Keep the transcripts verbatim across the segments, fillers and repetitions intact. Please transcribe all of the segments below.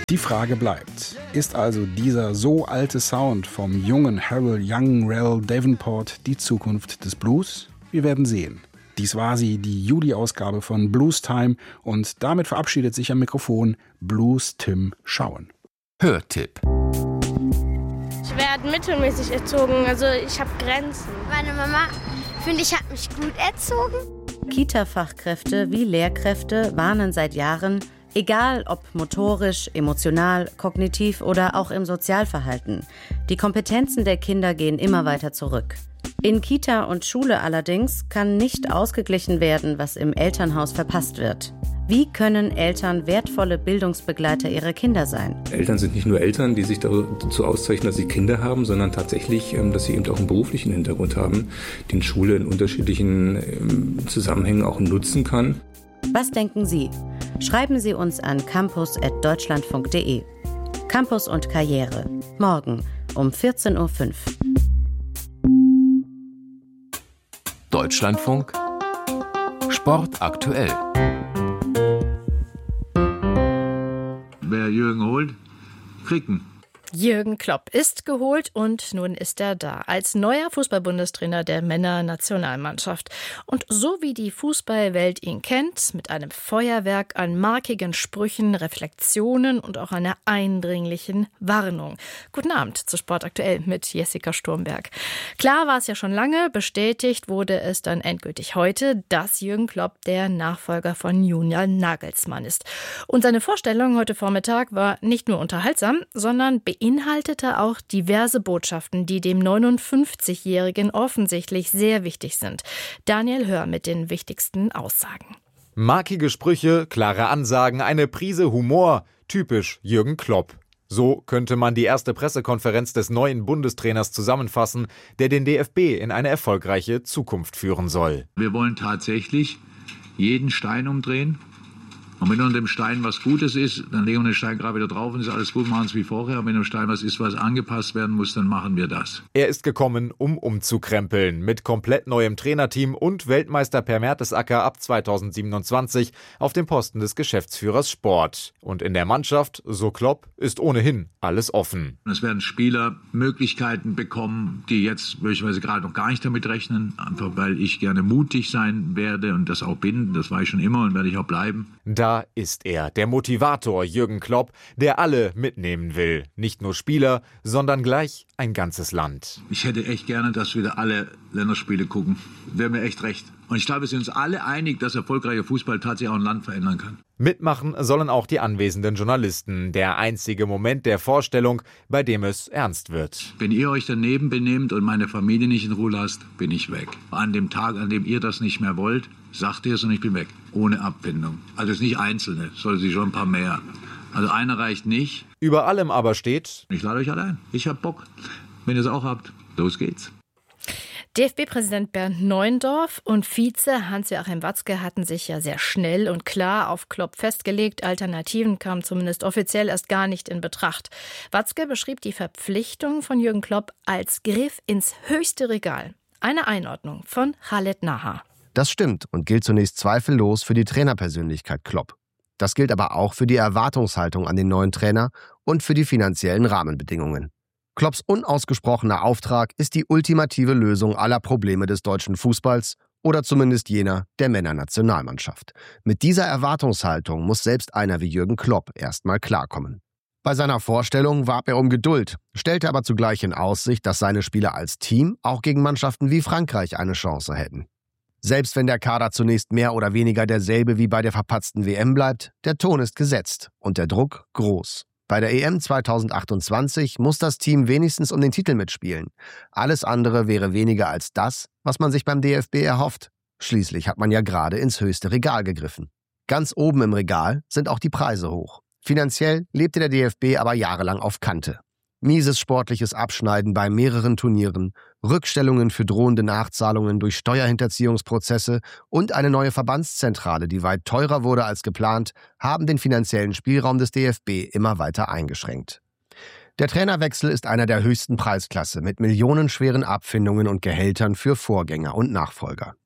Die Frage bleibt, ist also dieser so alte Sound vom jungen Harold Young Rel Davenport die Zukunft des Blues? Wir werden sehen. Dies war sie, die Juli-Ausgabe von Blues Time, und damit verabschiedet sich am Mikrofon Blues Tim Schauen. Hörtipp. Ich werde mittelmäßig erzogen, also ich habe Grenzen. Meine Mama, finde ich, hat mich gut erzogen. Kita-Fachkräfte wie Lehrkräfte warnen seit Jahren, egal ob motorisch, emotional, kognitiv oder auch im Sozialverhalten. Die Kompetenzen der Kinder gehen immer weiter zurück. In Kita und Schule allerdings kann nicht ausgeglichen werden, was im Elternhaus verpasst wird. Wie können Eltern wertvolle Bildungsbegleiter ihrer Kinder sein? Eltern sind nicht nur Eltern, die sich dazu auszeichnen, dass sie Kinder haben, sondern tatsächlich, dass sie eben auch einen beruflichen Hintergrund haben, den Schule in unterschiedlichen Zusammenhängen auch nutzen kann. Was denken Sie? Schreiben Sie uns an campus at deutschlandfunk punkt de. Campus und Karriere. Morgen um vierzehn Uhr fünf. Deutschlandfunk Sport aktuell. Wer Jürgen holt, kriegt ihn. Jürgen Klopp ist geholt und nun ist er da als neuer Fußball-Bundestrainer der Männernationalmannschaft. Und so wie die Fußballwelt ihn kennt, mit einem Feuerwerk an markigen Sprüchen, Reflexionen und auch einer eindringlichen Warnung. Guten Abend zu Sport aktuell mit Jessica Sturmberg. Klar war es ja schon lange, bestätigt wurde es dann endgültig heute, dass Jürgen Klopp der Nachfolger von Julian Nagelsmann ist. Und seine Vorstellung heute Vormittag war nicht nur unterhaltsam, sondern beinhaltete auch diverse Botschaften, die dem neunundfünfzigjährigen offensichtlich sehr wichtig sind. Daniel Hör mit den wichtigsten Aussagen. Markige Sprüche, klare Ansagen, eine Prise Humor, typisch Jürgen Klopp. So könnte man die erste Pressekonferenz des neuen Bundestrainers zusammenfassen, der den D F B in eine erfolgreiche Zukunft führen soll. Wir wollen tatsächlich jeden Stein umdrehen. Und wenn unter dem Stein was Gutes ist, dann legen wir den Stein gerade wieder drauf und ist alles gut, machen es wie vorher. Und wenn im Stein was ist, was angepasst werden muss, dann machen wir das. Er ist gekommen, um umzukrempeln. Mit komplett neuem Trainerteam und Weltmeister Per Mertesacker ab zweitausendsiebenundzwanzig auf dem Posten des Geschäftsführers Sport. Und in der Mannschaft, so Klopp, ist ohnehin alles offen. Es werden Spieler Möglichkeiten bekommen, die jetzt möglicherweise gerade noch gar nicht damit rechnen. Einfach weil ich gerne mutig sein werde und das auch bin. Das war ich schon immer und werde ich auch bleiben. Da ist er, der Motivator Jürgen Klopp, der alle mitnehmen will. Nicht nur Spieler, sondern gleich ein ganzes Land. Ich hätte echt gerne, dass wieder alle Länderspiele gucken. Wäre mir echt recht. Und ich glaube, wir sind uns alle einig, dass erfolgreicher Fußball tatsächlich auch ein Land verändern kann. Mitmachen sollen auch die anwesenden Journalisten. Der einzige Moment der Vorstellung, bei dem es ernst wird. Wenn ihr euch daneben benehmt und meine Familie nicht in Ruhe lasst, bin ich weg. An dem Tag, an dem ihr das nicht mehr wollt, sagt ihr es und ich bin weg. Ohne Abfindung. Also es sind nicht Einzelne, es sollen sich schon ein paar mehr. Also einer reicht nicht. Über allem aber steht: Ich lade euch alle ein. Ich hab Bock. Wenn ihr es auch habt, los geht's. D F B-Präsident Bernd Neuendorf und Vize Hans-Joachim Watzke hatten sich ja sehr schnell und klar auf Klopp festgelegt. Alternativen kamen zumindest offiziell erst gar nicht in Betracht. Watzke beschrieb die Verpflichtung von Jürgen Klopp als Griff ins höchste Regal. Eine Einordnung von Khaled Naha. Das stimmt und gilt zunächst zweifellos für die Trainerpersönlichkeit Klopp. Das gilt aber auch für die Erwartungshaltung an den neuen Trainer und für die finanziellen Rahmenbedingungen. Klopps unausgesprochener Auftrag ist die ultimative Lösung aller Probleme des deutschen Fußballs oder zumindest jener der Männernationalmannschaft. Mit dieser Erwartungshaltung muss selbst einer wie Jürgen Klopp erstmal klarkommen. Bei seiner Vorstellung warb er um Geduld, stellte aber zugleich in Aussicht, dass seine Spieler als Team auch gegen Mannschaften wie Frankreich eine Chance hätten. Selbst wenn der Kader zunächst mehr oder weniger derselbe wie bei der verpatzten W M bleibt, der Ton ist gesetzt und der Druck groß. Bei der E M zweitausendachtundzwanzig muss das Team wenigstens um den Titel mitspielen. Alles andere wäre weniger als das, was man sich beim D F B erhofft. Schließlich hat man ja gerade ins höchste Regal gegriffen. Ganz oben im Regal sind auch die Preise hoch. Finanziell lebte der D F B aber jahrelang auf Kante. Mieses sportliches Abschneiden bei mehreren Turnieren, Rückstellungen für drohende Nachzahlungen durch Steuerhinterziehungsprozesse und eine neue Verbandszentrale, die weit teurer wurde als geplant, haben den finanziellen Spielraum des D F B immer weiter eingeschränkt. Der Trainerwechsel ist einer der höchsten Preisklasse mit millionenschweren Abfindungen und Gehältern für Vorgänger und Nachfolger.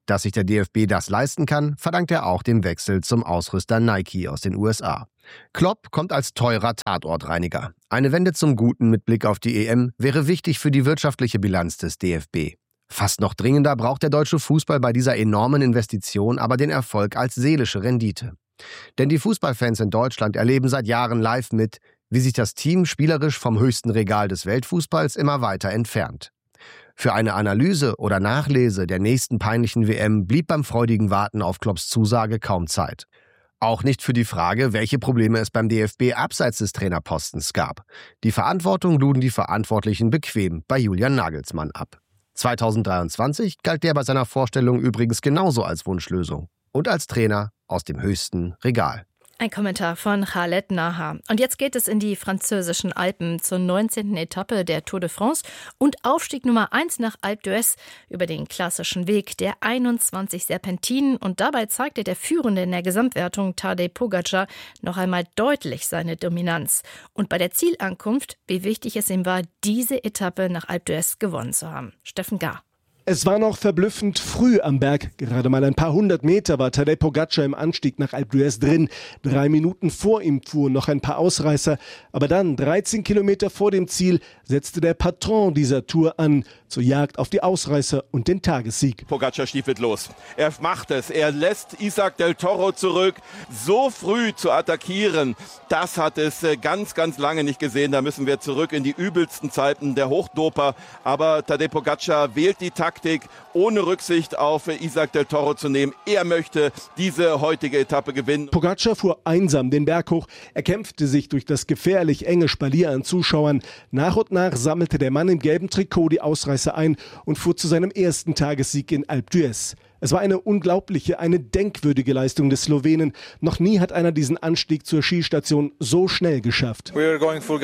Dass sich der D F B das leisten kann, verdankt er auch dem Wechsel zum Ausrüster Nike aus den U S A. Klopp kommt als teurer Tatortreiniger. Eine Wende zum Guten mit Blick auf die E M wäre wichtig für die wirtschaftliche Bilanz des D F B. Fast noch dringender braucht der deutsche Fußball bei dieser enormen Investition aber den Erfolg als seelische Rendite. Denn die Fußballfans in Deutschland erleben seit Jahren live mit, wie sich das Team spielerisch vom höchsten Regal des Weltfußballs immer weiter entfernt. Für eine Analyse oder Nachlese der nächsten peinlichen W M blieb beim freudigen Warten auf Klopps Zusage kaum Zeit. Auch nicht für die Frage, welche Probleme es beim D F B abseits des Trainerpostens gab. Die Verantwortung luden die Verantwortlichen bequem bei Julian Nagelsmann ab. zweitausenddreiundzwanzig galt der bei seiner Vorstellung übrigens genauso als Wunschlösung und als Trainer aus dem höchsten Regal. Ein Kommentar von Khaled Naha. Und jetzt geht es in die französischen Alpen zur neunzehnten Etappe der Tour de France und Aufstieg Nummer eins nach Alpe d'Huez über den klassischen Weg der einundzwanzig Serpentinen. Und dabei zeigte der Führende in der Gesamtwertung Tadej Pogačar noch einmal deutlich seine Dominanz. Und bei der Zielankunft, wie wichtig es ihm war, diese Etappe nach Alpe d'Huez gewonnen zu haben. Steffen Gahr. Es war noch verblüffend früh am Berg. Gerade mal ein paar hundert Meter war Tadej Pogačar im Anstieg nach Alpe d'Huez drin. Drei Minuten vor ihm fuhren noch ein paar Ausreißer. Aber dann, dreizehn Kilometer vor dem Ziel, setzte der Patron dieser Tour an, zur Jagd auf die Ausreißer und den Tagessieg. Pogačar stiefelt los. Er macht es. Er lässt Isaac del Toro zurück. So früh zu attackieren, das hat es ganz, ganz lange nicht gesehen. Da müssen wir zurück in die übelsten Zeiten der Hochdoper. Aber Tadej Pogačar wählt die Taktik, ohne Rücksicht auf Isaac del Toro zu nehmen. Er möchte diese heutige Etappe gewinnen. Pogačar fuhr einsam den Berg hoch. Er kämpfte sich durch das gefährlich enge Spalier an Zuschauern. Nach und nach sammelte der Mann im gelben Trikot die Ausreißer ein und fuhr zu seinem ersten Tagessieg in Alpe d'Huez. Es war eine unglaubliche, eine denkwürdige Leistung des Slowenen. Noch nie hat einer diesen Anstieg zur Skistation so schnell geschafft. Wir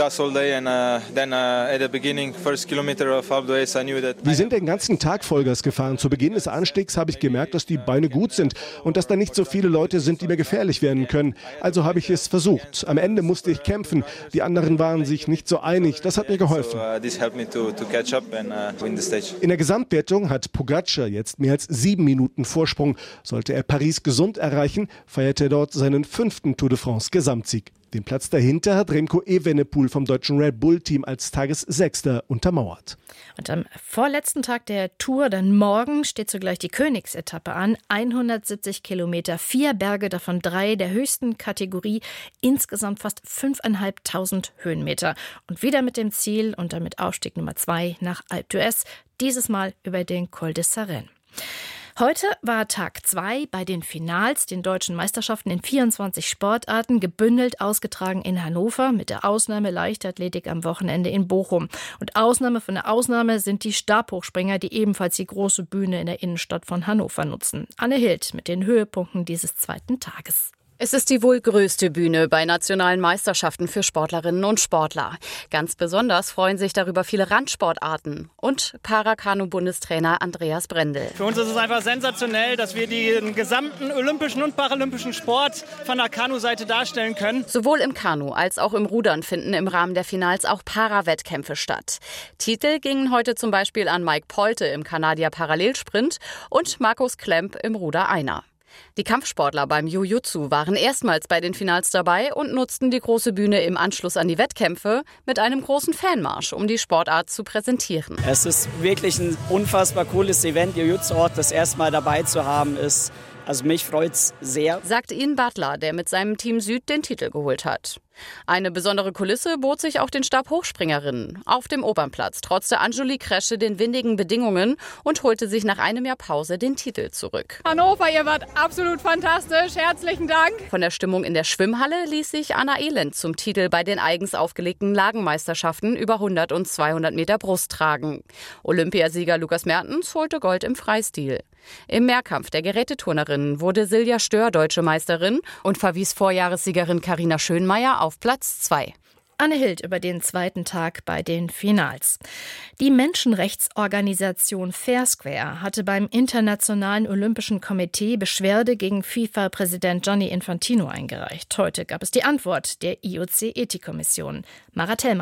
sind den ganzen Tag Vollgas gefahren. Zu Beginn des Anstiegs habe ich gemerkt, dass die Beine gut sind und dass da nicht so viele Leute sind, die mir gefährlich werden können. Also habe ich es versucht. Am Ende musste ich kämpfen. Die anderen waren sich nicht so einig. Das hat mir geholfen. In der Gesamtwertung hat Pogačar jetzt mehr als sieben Minuten Vorsprung. Sollte er Paris gesund erreichen, feiert er dort seinen fünften Tour de France Gesamtsieg. Den Platz dahinter hat Remco Evenepoel vom deutschen Red Bull Team als Tagessechster untermauert. Und am vorletzten Tag der Tour, dann morgen, steht zugleich die Königsetappe an. hundertsiebzig Kilometer, vier Berge, davon drei der höchsten Kategorie, insgesamt fast fünftausendfünfhundert Höhenmeter. Und wieder mit dem Ziel und damit Aufstieg Nummer zwei nach Alpe d'Huez, dieses Mal über den Col de Sarenne. Heute war Tag zwei bei den Finals, den deutschen Meisterschaften in vierundzwanzig Sportarten, gebündelt ausgetragen in Hannover, mit der Ausnahme Leichtathletik am Wochenende in Bochum. Und Ausnahme von der Ausnahme sind die Stabhochspringer, die ebenfalls die große Bühne in der Innenstadt von Hannover nutzen. Anne Hild mit den Höhepunkten dieses zweiten Tages. Es ist die wohl größte Bühne bei nationalen Meisterschaften für Sportlerinnen und Sportler. Ganz besonders freuen sich darüber viele Randsportarten und Parakanu-Bundestrainer Andreas Brendel. Für uns ist es einfach sensationell, dass wir den gesamten olympischen und paralympischen Sport von der Kanu-Seite darstellen können. Sowohl im Kanu als auch im Rudern finden im Rahmen der Finals auch Para-Wettkämpfe statt. Titel gingen heute zum Beispiel an Mike Polte im Kanadier-Parallelsprint und Markus Klemp im Ruder-Einer. Die Kampfsportler beim Jiu-Jitsu waren erstmals bei den Finals dabei und nutzten die große Bühne im Anschluss an die Wettkämpfe mit einem großen Fanmarsch, um die Sportart zu präsentieren. Es ist wirklich ein unfassbar cooles Event. Jiu-Jitsu das erste Mal dabei zu haben, ist, also mich freut's sehr. Sagt Ian Butler, der mit seinem Team Süd den Titel geholt hat. Eine besondere Kulisse bot sich auch den Stabhochspringerinnen auf dem Opernplatz, trotzte Anjuli Kresche den windigen Bedingungen und holte sich nach einem Jahr Pause den Titel zurück. Hannover, ihr wart absolut fantastisch. Herzlichen Dank. Von der Stimmung in der Schwimmhalle ließ sich Anna Elend zum Titel bei den eigens aufgelegten Lagenmeisterschaften über hundert und zweihundert Meter Brust tragen. Olympiasieger Lukas Mertens holte Gold im Freistil. Im Mehrkampf der Geräteturnerinnen wurde Silja Stör deutsche Meisterin und verwies Vorjahressiegerin Carina Schönmeier auf Platz zwei. Anne Hild über den zweiten Tag bei den Finals. Die Menschenrechtsorganisation Fair Square hatte beim Internationalen Olympischen Komitee Beschwerde gegen FIFA-Präsident Gianni Infantino eingereicht. Heute gab es die Antwort der I O C-Ethikkommission. Mara Tellmann.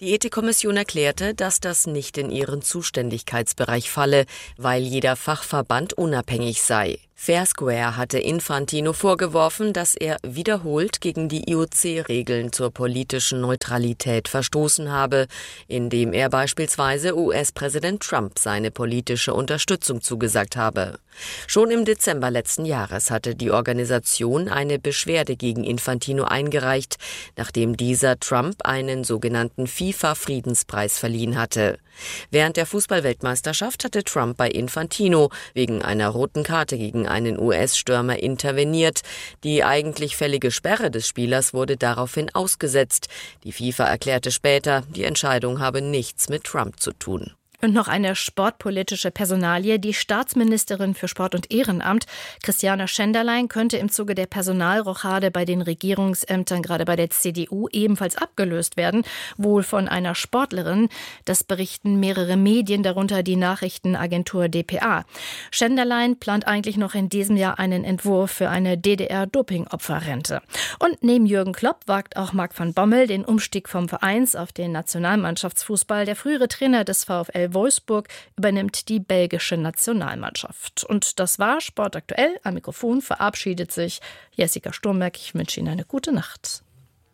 Die Ethikkommission erklärte, dass das nicht in ihren Zuständigkeitsbereich falle, weil jeder Fachverband unabhängig sei. Foursquare hatte Infantino vorgeworfen, dass er wiederholt gegen die I O C-Regeln zur politischen Neutralität verstoßen habe, indem er beispielsweise U S-Präsident Trump seine politische Unterstützung zugesagt habe. Schon im Dezember letzten Jahres hatte die Organisation eine Beschwerde gegen Infantino eingereicht, nachdem dieser Trump einen sogenannten FIFA-Friedenspreis verliehen hatte. Während der Fußball-Weltmeisterschaft hatte Trump bei Infantino wegen einer roten Karte gegen einen U S-Stürmer interveniert. Die eigentlich fällige Sperre des Spielers wurde daraufhin ausgesetzt. Die FIFA erklärte später, die Entscheidung habe nichts mit Trump zu tun. Und noch eine sportpolitische Personalie. Die Staatsministerin für Sport und Ehrenamt, Christiane Schenderlein, könnte im Zuge der Personalrochade bei den Regierungsämtern, gerade bei der C D U, ebenfalls abgelöst werden. Wohl von einer Sportlerin. Das berichten mehrere Medien, darunter die Nachrichtenagentur D P A. Schenderlein plant eigentlich noch in diesem Jahr einen Entwurf für eine D D R-Doping-Opferrente. Und neben Jürgen Klopp wagt auch Marc van Bommel den Umstieg vom Vereins- auf den Nationalmannschaftsfußball. Der frühere Trainer des VfL Wolfsburg übernimmt die belgische Nationalmannschaft. Und das war Sport aktuell. Am Mikrofon verabschiedet sich Jessica Sturmberg. Ich wünsche Ihnen eine gute Nacht.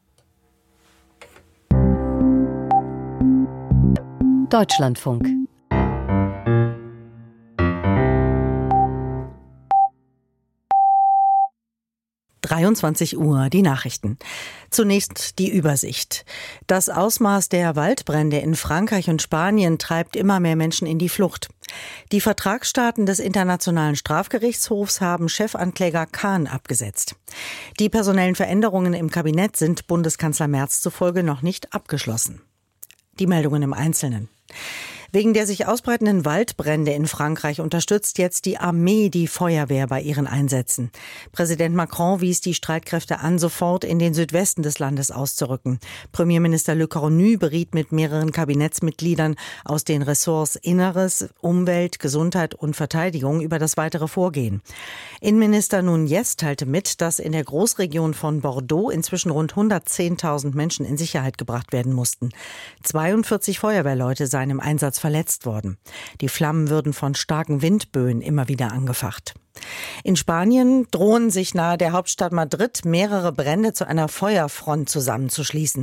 Deutschlandfunk. dreiundzwanzig Uhr, die Nachrichten. Zunächst die Übersicht. Das Ausmaß der Waldbrände in Frankreich und Spanien treibt immer mehr Menschen in die Flucht. Die Vertragsstaaten des Internationalen Strafgerichtshofs haben Chefankläger Khan abgesetzt. Die personellen Veränderungen im Kabinett sind Bundeskanzler Merz zufolge noch nicht abgeschlossen. Die Meldungen im Einzelnen. Wegen der sich ausbreitenden Waldbrände in Frankreich unterstützt jetzt die Armee die Feuerwehr bei ihren Einsätzen. Präsident Macron wies die Streitkräfte an, sofort in den Südwesten des Landes auszurücken. Premierminister Le Cornu beriet mit mehreren Kabinettsmitgliedern aus den Ressorts Inneres, Umwelt, Gesundheit und Verteidigung über das weitere Vorgehen. Innenminister Núñez teilte mit, dass in der Großregion von Bordeaux inzwischen rund hundertzehntausend Menschen in Sicherheit gebracht werden mussten. zweiundvierzig Feuerwehrleute seien im Einsatz verletzt worden. Die Flammen würden von starken Windböen immer wieder angefacht. In Spanien drohen sich nahe der Hauptstadt Madrid mehrere Brände zu einer Feuerfront zusammenzuschließen.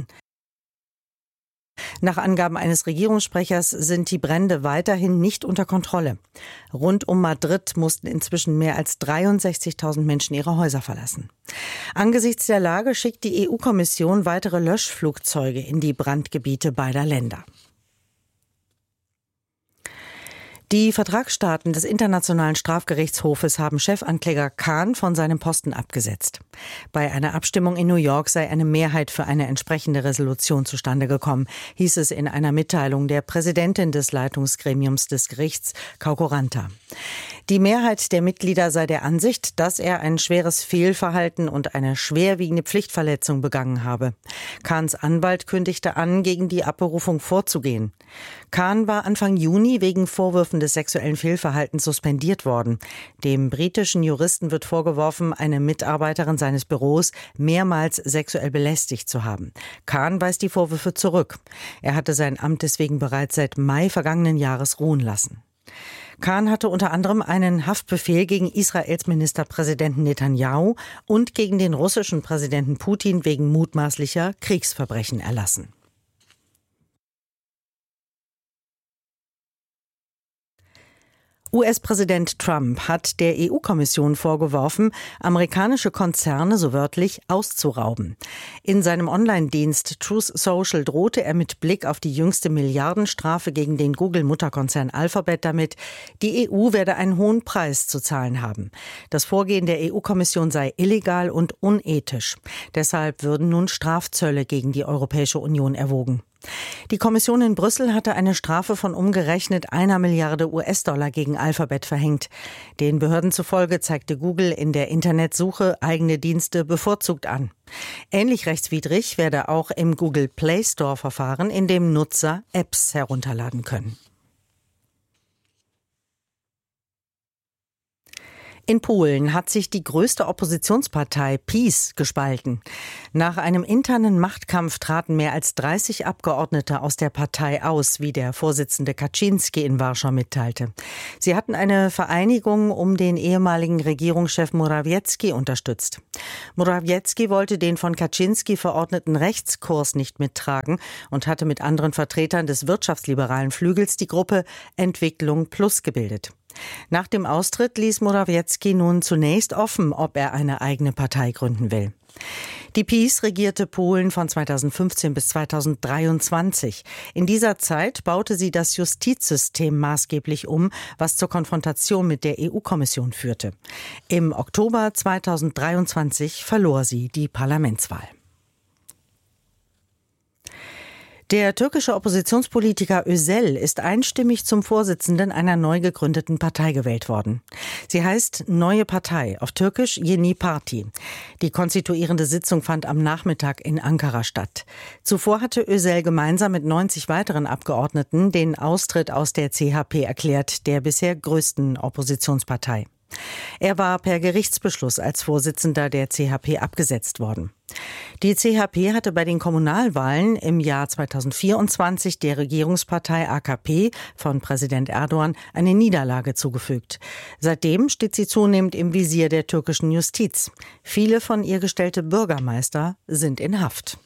Nach Angaben eines Regierungssprechers sind die Brände weiterhin nicht unter Kontrolle. Rund um Madrid mussten inzwischen mehr als dreiundsechzigtausend Menschen ihre Häuser verlassen. Angesichts der Lage schickt die E U-Kommission weitere Löschflugzeuge in die Brandgebiete beider Länder. Die Vertragsstaaten des Internationalen Strafgerichtshofes haben Chefankläger Khan von seinem Posten abgesetzt. Bei einer Abstimmung in New York sei eine Mehrheit für eine entsprechende Resolution zustande gekommen, hieß es in einer Mitteilung der Präsidentin des Leitungsgremiums des Gerichts, Kauko Ranta. Die Mehrheit der Mitglieder sei der Ansicht, dass er ein schweres Fehlverhalten und eine schwerwiegende Pflichtverletzung begangen habe. Khans Anwalt kündigte an, gegen die Abberufung vorzugehen. Khan war Anfang Juni wegen Vorwürfen des sexuellen Fehlverhaltens suspendiert worden. Dem britischen Juristen wird vorgeworfen, eine Mitarbeiterin seines Büros mehrmals sexuell belästigt zu haben. Khan weist die Vorwürfe zurück. Er hatte sein Amt deswegen bereits seit Mai vergangenen Jahres ruhen lassen. Khan hatte unter anderem einen Haftbefehl gegen Israels Ministerpräsidenten Netanyahu und gegen den russischen Präsidenten Putin wegen mutmaßlicher Kriegsverbrechen erlassen. U S-Präsident Trump hat der E U-Kommission vorgeworfen, amerikanische Konzerne so wörtlich auszurauben. In seinem Online-Dienst Truth Social drohte er mit Blick auf die jüngste Milliardenstrafe gegen den Google-Mutterkonzern Alphabet damit, die E U werde einen hohen Preis zu zahlen haben. Das Vorgehen der E U-Kommission sei illegal und unethisch. Deshalb würden nun Strafzölle gegen die Europäische Union erwogen. Die Kommission in Brüssel hatte eine Strafe von umgerechnet einer Milliarde U S-Dollar gegen Alphabet verhängt. Den Behörden zufolge zeigte Google in der Internetsuche eigene Dienste bevorzugt an. Ähnlich rechtswidrig werde auch im Google Play Store Verfahren, in dem Nutzer Apps herunterladen können. In Polen hat sich die größte Oppositionspartei PiS gespalten. Nach einem internen Machtkampf traten mehr als dreißig Abgeordnete aus der Partei aus, wie der Vorsitzende Kaczyński in Warschau mitteilte. Sie hatten eine Vereinigung um den ehemaligen Regierungschef Morawiecki unterstützt. Morawiecki wollte den von Kaczyński verordneten Rechtskurs nicht mittragen und hatte mit anderen Vertretern des wirtschaftsliberalen Flügels die Gruppe Entwicklung Plus gebildet. Nach dem Austritt ließ Morawiecki nun zunächst offen, ob er eine eigene Partei gründen will. Die PiS regierte Polen von zweitausendfünfzehn bis zweitausenddreiundzwanzig. In dieser Zeit baute sie das Justizsystem maßgeblich um, was zur Konfrontation mit der E U-Kommission führte. Im Oktober zweitausenddreiundzwanzig verlor sie die Parlamentswahl. Der türkische Oppositionspolitiker Özel ist einstimmig zum Vorsitzenden einer neu gegründeten Partei gewählt worden. Sie heißt Neue Partei, auf Türkisch Yeni Parti. Die konstituierende Sitzung fand am Nachmittag in Ankara statt. Zuvor hatte Özel gemeinsam mit neunzig weiteren Abgeordneten den Austritt aus der C H P erklärt, der bisher größten Oppositionspartei. Er war per Gerichtsbeschluss als Vorsitzender der C H P abgesetzt worden. Die C H P hatte bei den Kommunalwahlen im Jahr zweitausendvierundzwanzig der Regierungspartei A K P von Präsident Erdogan eine Niederlage zugefügt. Seitdem steht sie zunehmend im Visier der türkischen Justiz. Viele von ihr gestellte Bürgermeister sind in Haft.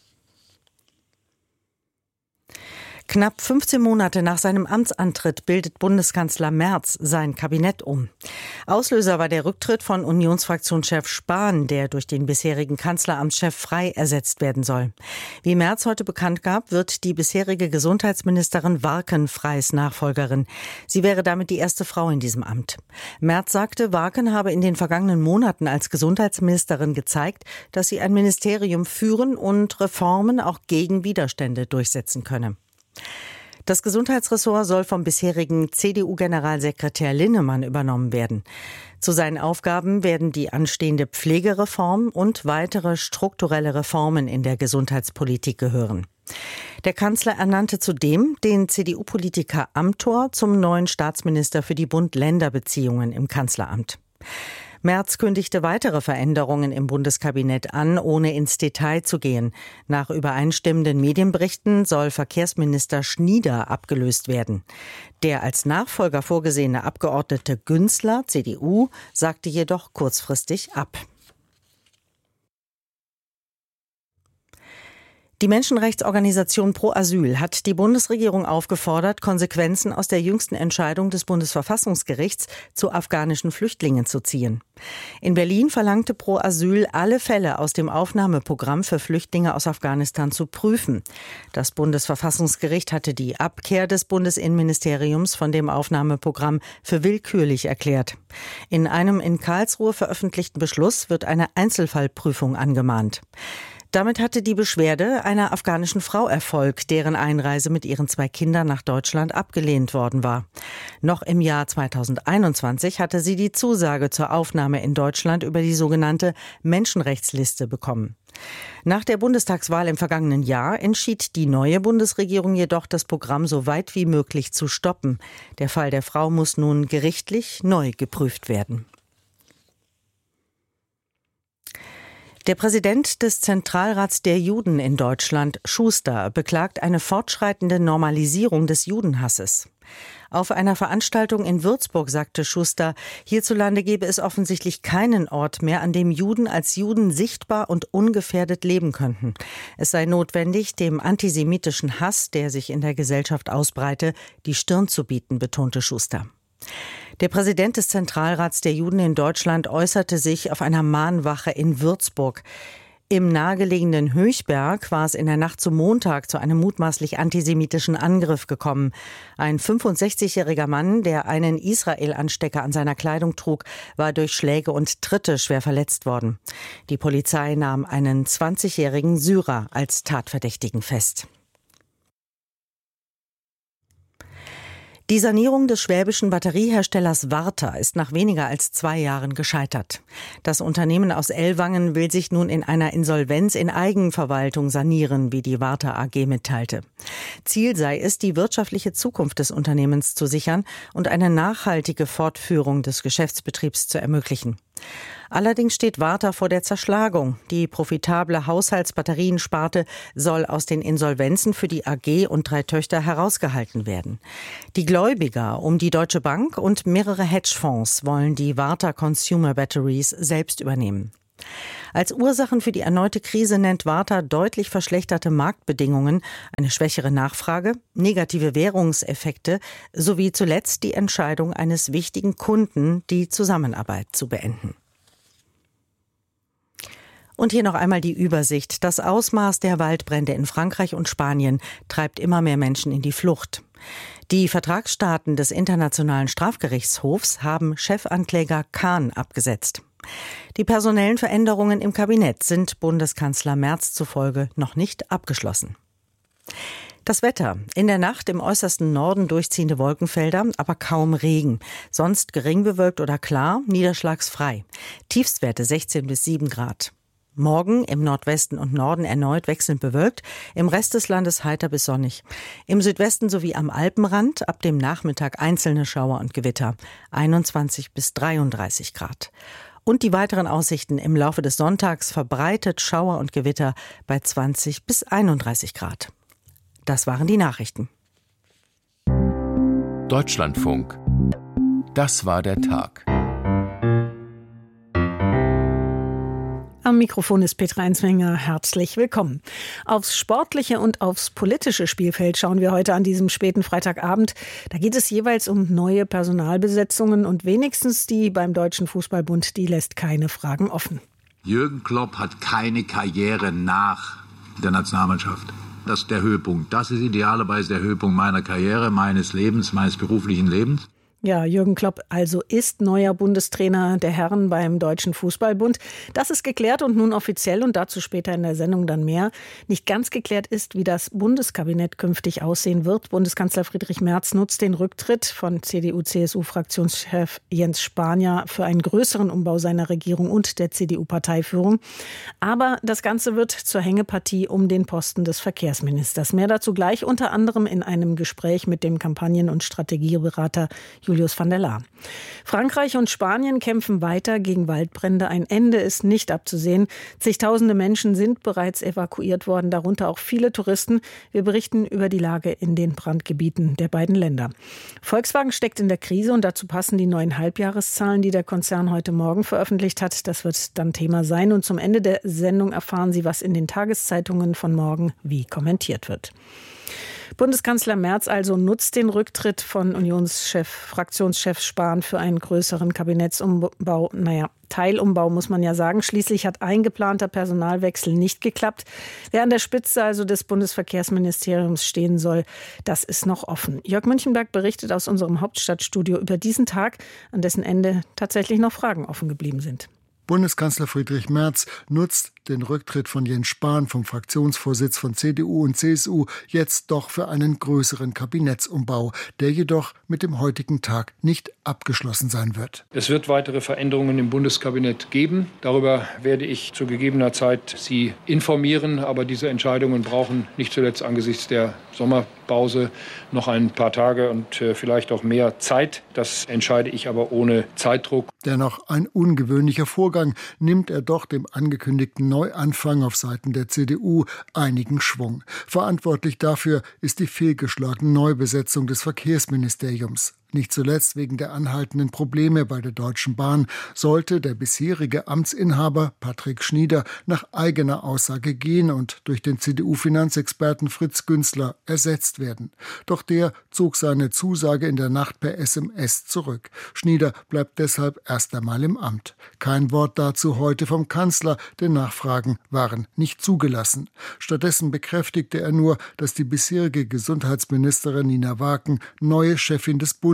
Knapp fünfzehn Monate nach seinem Amtsantritt bildet Bundeskanzler Merz sein Kabinett um. Auslöser war der Rücktritt von Unionsfraktionschef Spahn, der durch den bisherigen Kanzleramtschef Frey ersetzt werden soll. Wie Merz heute bekannt gab, wird die bisherige Gesundheitsministerin Warken Freys Nachfolgerin. Sie wäre damit die erste Frau in diesem Amt. Merz sagte, Warken habe in den vergangenen Monaten als Gesundheitsministerin gezeigt, dass sie ein Ministerium führen und Reformen auch gegen Widerstände durchsetzen könne. Das Gesundheitsressort soll vom bisherigen C D U-Generalsekretär Linnemann übernommen werden. Zu seinen Aufgaben werden die anstehende Pflegereform und weitere strukturelle Reformen in der Gesundheitspolitik gehören. Der Kanzler ernannte zudem den C D U-Politiker Amthor zum neuen Staatsminister für die Bund-Länder-Beziehungen im Kanzleramt. Merz kündigte weitere Veränderungen im Bundeskabinett an, ohne ins Detail zu gehen. Nach übereinstimmenden Medienberichten soll Verkehrsminister Schnieder abgelöst werden. Der als Nachfolger vorgesehene Abgeordnete Günzler, C D U, sagte jedoch kurzfristig ab. Die Menschenrechtsorganisation Pro Asyl hat die Bundesregierung aufgefordert, Konsequenzen aus der jüngsten Entscheidung des Bundesverfassungsgerichts zu afghanischen Flüchtlingen zu ziehen. In Berlin verlangte Pro Asyl, alle Fälle aus dem Aufnahmeprogramm für Flüchtlinge aus Afghanistan zu prüfen. Das Bundesverfassungsgericht hatte die Abkehr des Bundesinnenministeriums von dem Aufnahmeprogramm für willkürlich erklärt. In einem in Karlsruhe veröffentlichten Beschluss wird eine Einzelfallprüfung angemahnt. Damit hatte die Beschwerde einer afghanischen Frau Erfolg, deren Einreise mit ihren zwei Kindern nach Deutschland abgelehnt worden war. Noch im Jahr zweitausendeinundzwanzig hatte sie die Zusage zur Aufnahme in Deutschland über die sogenannte Menschenrechtsliste bekommen. Nach der Bundestagswahl im vergangenen Jahr entschied die neue Bundesregierung jedoch, das Programm so weit wie möglich zu stoppen. Der Fall der Frau muss nun gerichtlich neu geprüft werden. Der Präsident des Zentralrats der Juden in Deutschland, Schuster, beklagt eine fortschreitende Normalisierung des Judenhasses. Auf einer Veranstaltung in Würzburg sagte Schuster, hierzulande gebe es offensichtlich keinen Ort mehr, an dem Juden als Juden sichtbar und ungefährdet leben könnten. Es sei notwendig, dem antisemitischen Hass, der sich in der Gesellschaft ausbreite, die Stirn zu bieten, betonte Schuster. Der Präsident des Zentralrats der Juden in Deutschland äußerte sich auf einer Mahnwache in Würzburg. Im nahegelegenen Höchberg war es in der Nacht zum Montag zu einem mutmaßlich antisemitischen Angriff gekommen. Ein fünfundsechzigjähriger Mann, der einen Israel-Anstecker an seiner Kleidung trug, war durch Schläge und Tritte schwer verletzt worden. Die Polizei nahm einen zwanzigjährigen Syrer als Tatverdächtigen fest. Die Sanierung des schwäbischen Batterieherstellers Varta ist nach weniger als zwei Jahren gescheitert. Das Unternehmen aus Ellwangen will sich nun in einer Insolvenz in Eigenverwaltung sanieren, wie die Varta A G mitteilte. Ziel sei es, die wirtschaftliche Zukunft des Unternehmens zu sichern und eine nachhaltige Fortführung des Geschäftsbetriebs zu ermöglichen. Allerdings steht Varta vor der Zerschlagung. Die profitable Haushaltsbatteriensparte soll aus den Insolvenzen für die A G und drei Töchter herausgehalten werden. Die Gläubiger um die Deutsche Bank und mehrere Hedgefonds wollen die Varta Consumer Batteries selbst übernehmen. Als Ursachen für die erneute Krise nennt Varta deutlich verschlechterte Marktbedingungen, eine schwächere Nachfrage, negative Währungseffekte sowie zuletzt die Entscheidung eines wichtigen Kunden, die Zusammenarbeit zu beenden. Und hier noch einmal die Übersicht. Das Ausmaß der Waldbrände in Frankreich und Spanien treibt immer mehr Menschen in die Flucht. Die Vertragsstaaten des Internationalen Strafgerichtshofs haben Chefankläger Khan abgesetzt. Die personellen Veränderungen im Kabinett sind Bundeskanzler Merz zufolge noch nicht abgeschlossen. Das Wetter. In der Nacht im äußersten Norden durchziehende Wolkenfelder, aber kaum Regen. Sonst gering bewölkt oder klar, niederschlagsfrei. Tiefstwerte sechzehn bis sieben Grad. Morgen im Nordwesten und Norden erneut wechselnd bewölkt, im Rest des Landes heiter bis sonnig. Im Südwesten sowie am Alpenrand ab dem Nachmittag einzelne Schauer und Gewitter, einundzwanzig bis dreiunddreißig Grad. Und die weiteren Aussichten im Laufe des Sonntags verbreitet Schauer und Gewitter bei zwanzig bis einunddreißig Grad. Das waren die Nachrichten. Deutschlandfunk. Das war der Tag. Am Mikrofon ist Petra Einsmenger. Herzlich willkommen. Aufs sportliche und aufs politische Spielfeld schauen wir heute an diesem späten Freitagabend. Da geht es jeweils um neue Personalbesetzungen und wenigstens die beim Deutschen Fußballbund, die lässt keine Fragen offen. Jürgen Klopp hat keine Karriere nach der Nationalmannschaft. Das ist der Höhepunkt. Das ist idealerweise der Höhepunkt meiner Karriere, meines Lebens, meines beruflichen Lebens. Ja, Jürgen Klopp also ist neuer Bundestrainer der Herren beim Deutschen Fußballbund. Das ist geklärt und nun offiziell und dazu später in der Sendung dann mehr. Nicht ganz geklärt ist, wie das Bundeskabinett künftig aussehen wird. Bundeskanzler Friedrich Merz nutzt den Rücktritt von C D U-C S U-Fraktionschef Jens Spahn für einen größeren Umbau seiner Regierung und der C D U-Parteiführung. Aber das Ganze wird zur Hängepartie um den Posten des Verkehrsministers. Mehr dazu gleich, unter anderem in einem Gespräch mit dem Kampagnen- und Strategieberater Julius van der Laar. Frankreich und Spanien kämpfen weiter gegen Waldbrände. Ein Ende ist nicht abzusehen. Zigtausende Menschen sind bereits evakuiert worden, darunter auch viele Touristen. Wir berichten über die Lage in den Brandgebieten der beiden Länder. Volkswagen steckt in der Krise und dazu passen die neuen Halbjahreszahlen, die der Konzern heute Morgen veröffentlicht hat. Das wird dann Thema sein. Und zum Ende der Sendung erfahren Sie, was in den Tageszeitungen von morgen wie kommentiert wird. Bundeskanzler Merz also nutzt den Rücktritt von Unionschef, Fraktionschef Spahn für einen größeren Kabinettsumbau. Naja, Teilumbau muss man ja sagen. Schließlich hat ein geplanter Personalwechsel nicht geklappt. Wer an der Spitze also des Bundesverkehrsministeriums stehen soll, das ist noch offen. Jörg Münchenberg berichtet aus unserem Hauptstadtstudio über diesen Tag, an dessen Ende tatsächlich noch Fragen offen geblieben sind. Bundeskanzler Friedrich Merz nutzt den Rücktritt von Jens Spahn vom Fraktionsvorsitz von C D U und C S U jetzt doch für einen größeren Kabinettsumbau, der jedoch mit dem heutigen Tag nicht abgeschlossen sein wird. Es wird weitere Veränderungen im Bundeskabinett geben. Darüber werde ich zu gegebener Zeit Sie informieren. Aber diese Entscheidungen brauchen nicht zuletzt angesichts der Sommerpause noch ein paar Tage und vielleicht auch mehr Zeit. Das entscheide ich aber ohne Zeitdruck. Dennoch ein ungewöhnlicher Vorgang, nimmt er doch dem angekündigten Neuanfang auf Seiten der C D U einigen Schwung. Verantwortlich dafür ist die fehlgeschlagene Neubesetzung des Verkehrsministeriums. Nicht zuletzt wegen der anhaltenden Probleme bei der Deutschen Bahn sollte der bisherige Amtsinhaber Patrick Schnieder nach eigener Aussage gehen und durch den C D U-Finanzexperten Fritz Günzler ersetzt werden. Doch der zog seine Zusage in der Nacht per S M S zurück. Schnieder bleibt deshalb erst einmal im Amt. Kein Wort dazu heute vom Kanzler, denn Nachfragen waren nicht zugelassen. Stattdessen bekräftigte er nur, dass die bisherige Gesundheitsministerin Nina Waken neue Chefin des Bundes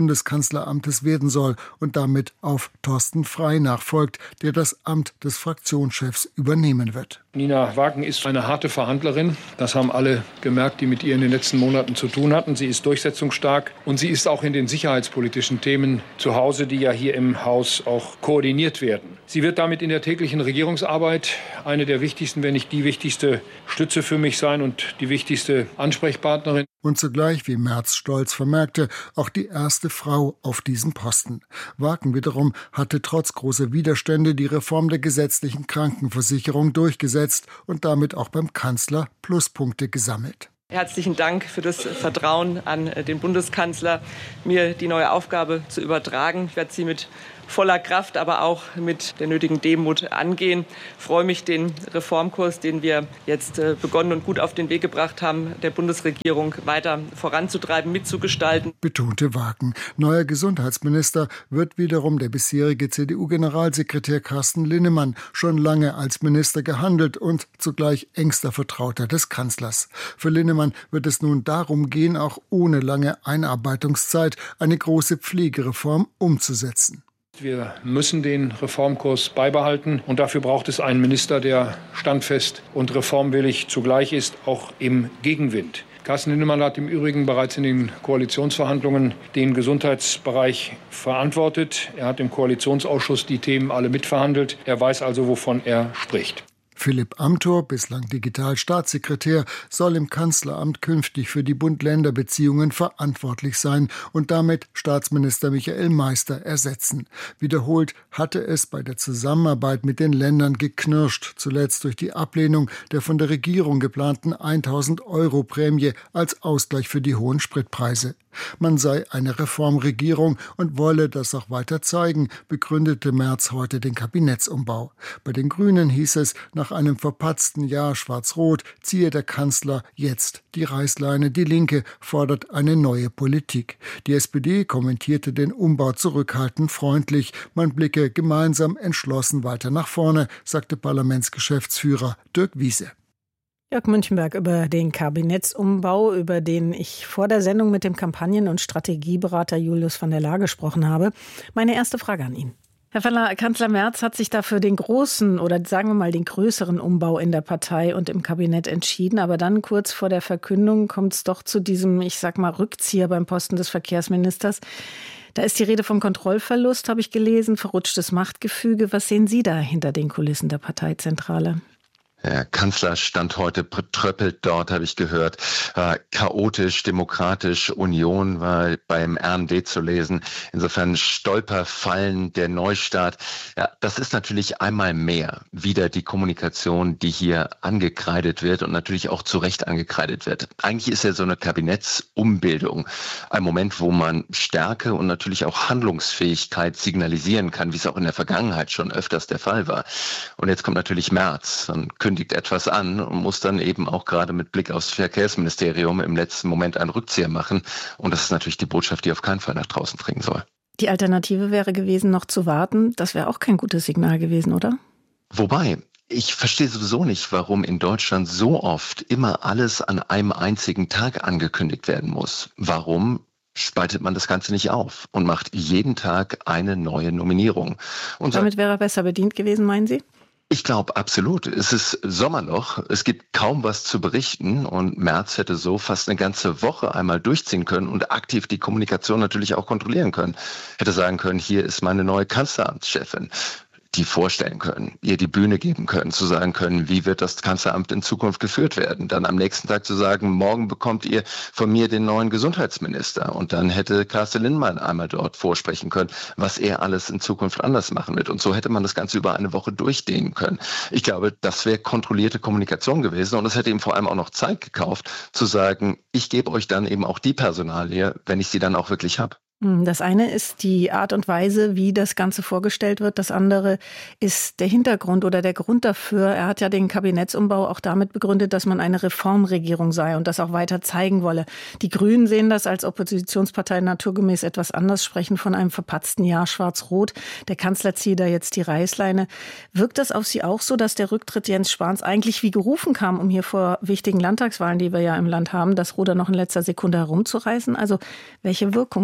Bundeskanzleramtes werden soll und damit auf Thorsten Frey nachfolgt, der das Amt des Fraktionschefs übernehmen wird. Nina Wagen ist eine harte Verhandlerin. Das haben alle gemerkt, die mit ihr in den letzten Monaten zu tun hatten. Sie ist durchsetzungsstark und sie ist auch in den sicherheitspolitischen Themen zu Hause, die ja hier im Haus auch koordiniert werden. Sie wird damit in der täglichen Regierungsarbeit eine der wichtigsten, wenn nicht die wichtigste Stütze für mich sein und die wichtigste Ansprechpartnerin. Und zugleich, wie Merz stolz vermerkte, auch die erste Frau auf diesem Posten. Wagen wiederum hatte trotz großer Widerstände die Reform der gesetzlichen Krankenversicherung durchgesetzt und damit auch beim Kanzler Pluspunkte gesammelt. Herzlichen Dank für das Vertrauen an den Bundeskanzler, mir die neue Aufgabe zu übertragen. Ich werde sie mit voller Kraft, aber auch mit der nötigen Demut angehen. Ich freue mich, den Reformkurs, den wir jetzt begonnen und gut auf den Weg gebracht haben, der Bundesregierung weiter voranzutreiben, mitzugestalten. Betonte Wagen. Neuer Gesundheitsminister wird wiederum der bisherige C D U-Generalsekretär Carsten Linnemann, schon lange als Minister gehandelt und zugleich engster Vertrauter des Kanzlers. Für Linnemann wird es nun darum gehen, auch ohne lange Einarbeitungszeit eine große Pflegereform umzusetzen. Wir müssen den Reformkurs beibehalten und dafür braucht es einen Minister, der standfest und reformwillig zugleich ist, auch im Gegenwind. Carsten Linnemann hat im Übrigen bereits in den Koalitionsverhandlungen den Gesundheitsbereich verantwortet. Er hat im Koalitionsausschuss die Themen alle mitverhandelt. Er weiß also, wovon er spricht. Philipp Amthor, bislang Digitalstaatssekretär, soll im Kanzleramt künftig für die Bund-Länder-Beziehungen verantwortlich sein und damit Staatsminister Michael Meister ersetzen. Wiederholt hatte es bei der Zusammenarbeit mit den Ländern geknirscht, zuletzt durch die Ablehnung der von der Regierung geplanten tausend Euro Prämie als Ausgleich für die hohen Spritpreise. Man sei eine Reformregierung und wolle das auch weiter zeigen, begründete Merz heute den Kabinettsumbau. Bei den Grünen hieß es, nach einem verpatzten Jahr Schwarz-Rot ziehe der Kanzler jetzt die Reißleine. Die Linke fordert eine neue Politik. Die S P D kommentierte den Umbau zurückhaltend freundlich. Man blicke gemeinsam entschlossen weiter nach vorne, sagte Parlamentsgeschäftsführer Dirk Wiese. Jörg Münchenberg über den Kabinettsumbau, über den ich vor der Sendung mit dem Kampagnen- und Strategieberater Julius van der Laar gesprochen habe. Meine erste Frage an ihn. Herr van der Laar, Kanzler Merz hat sich dafür den großen oder sagen wir mal den größeren Umbau in der Partei und im Kabinett entschieden. Aber dann kurz vor der Verkündung kommt es doch zu diesem, ich sag mal, Rückzieher beim Posten des Verkehrsministers. Da ist die Rede vom Kontrollverlust, habe ich gelesen, verrutschtes Machtgefüge. Was sehen Sie da hinter den Kulissen der Parteizentrale? Der Kanzler stand heute betröppelt dort, habe ich gehört. Äh, chaotisch, demokratisch, Union war beim R N D zu lesen. Insofern Stolperfallen, der Neustart. Ja, das ist natürlich einmal mehr wieder die Kommunikation, die hier angekreidet wird und natürlich auch zu Recht angekreidet wird. Eigentlich ist ja so eine Kabinettsumbildung ein Moment, wo man Stärke und natürlich auch Handlungsfähigkeit signalisieren kann, wie es auch in der Vergangenheit schon öfters der Fall war. Und jetzt kommt natürlich Merz. Dann kündigt etwas an und muss dann eben auch gerade mit Blick aufs Verkehrsministerium im letzten Moment einen Rückzieher machen. Und das ist natürlich die Botschaft, die auf keinen Fall nach draußen dringen soll. Die Alternative wäre gewesen, noch zu warten. Das wäre auch kein gutes Signal gewesen, oder? Wobei, ich verstehe sowieso nicht, warum in Deutschland so oft immer alles an einem einzigen Tag angekündigt werden muss. Warum spaltet man das Ganze nicht auf und macht jeden Tag eine neue Nominierung? Und damit wäre er besser bedient gewesen, meinen Sie? Ich glaube absolut. Es ist Sommerloch. Es gibt kaum was zu berichten und Merz hätte so fast eine ganze Woche einmal durchziehen können und aktiv die Kommunikation natürlich auch kontrollieren können. Hätte sagen können, hier ist meine neue Kanzleramtschefin. Die vorstellen können, ihr die Bühne geben können, zu sagen können, wie wird das Kanzleramt in Zukunft geführt werden. Dann am nächsten Tag zu sagen, morgen bekommt ihr von mir den neuen Gesundheitsminister. Und dann hätte Carsten Linnemann einmal dort vorsprechen können, was er alles in Zukunft anders machen wird. Und so hätte man das Ganze über eine Woche durchdehnen können. Ich glaube, das wäre kontrollierte Kommunikation gewesen und es hätte ihm vor allem auch noch Zeit gekauft, zu sagen, ich gebe euch dann eben auch die Personalie, wenn ich sie dann auch wirklich habe. Das eine ist die Art und Weise, wie das Ganze vorgestellt wird. Das andere ist der Hintergrund oder der Grund dafür. Er hat ja den Kabinettsumbau auch damit begründet, dass man eine Reformregierung sei und das auch weiter zeigen wolle. Die Grünen sehen das als Oppositionspartei naturgemäß etwas anders, sprechen von einem verpatzten Jahr Schwarz-Rot. Der Kanzler ziehe da jetzt die Reißleine. Wirkt das auf Sie auch so, dass der Rücktritt Jens Spahns eigentlich wie gerufen kam, um hier vor wichtigen Landtagswahlen, die wir ja im Land haben, das Ruder noch in letzter Sekunde herumzureißen? Also welche Wirkung? Was meinen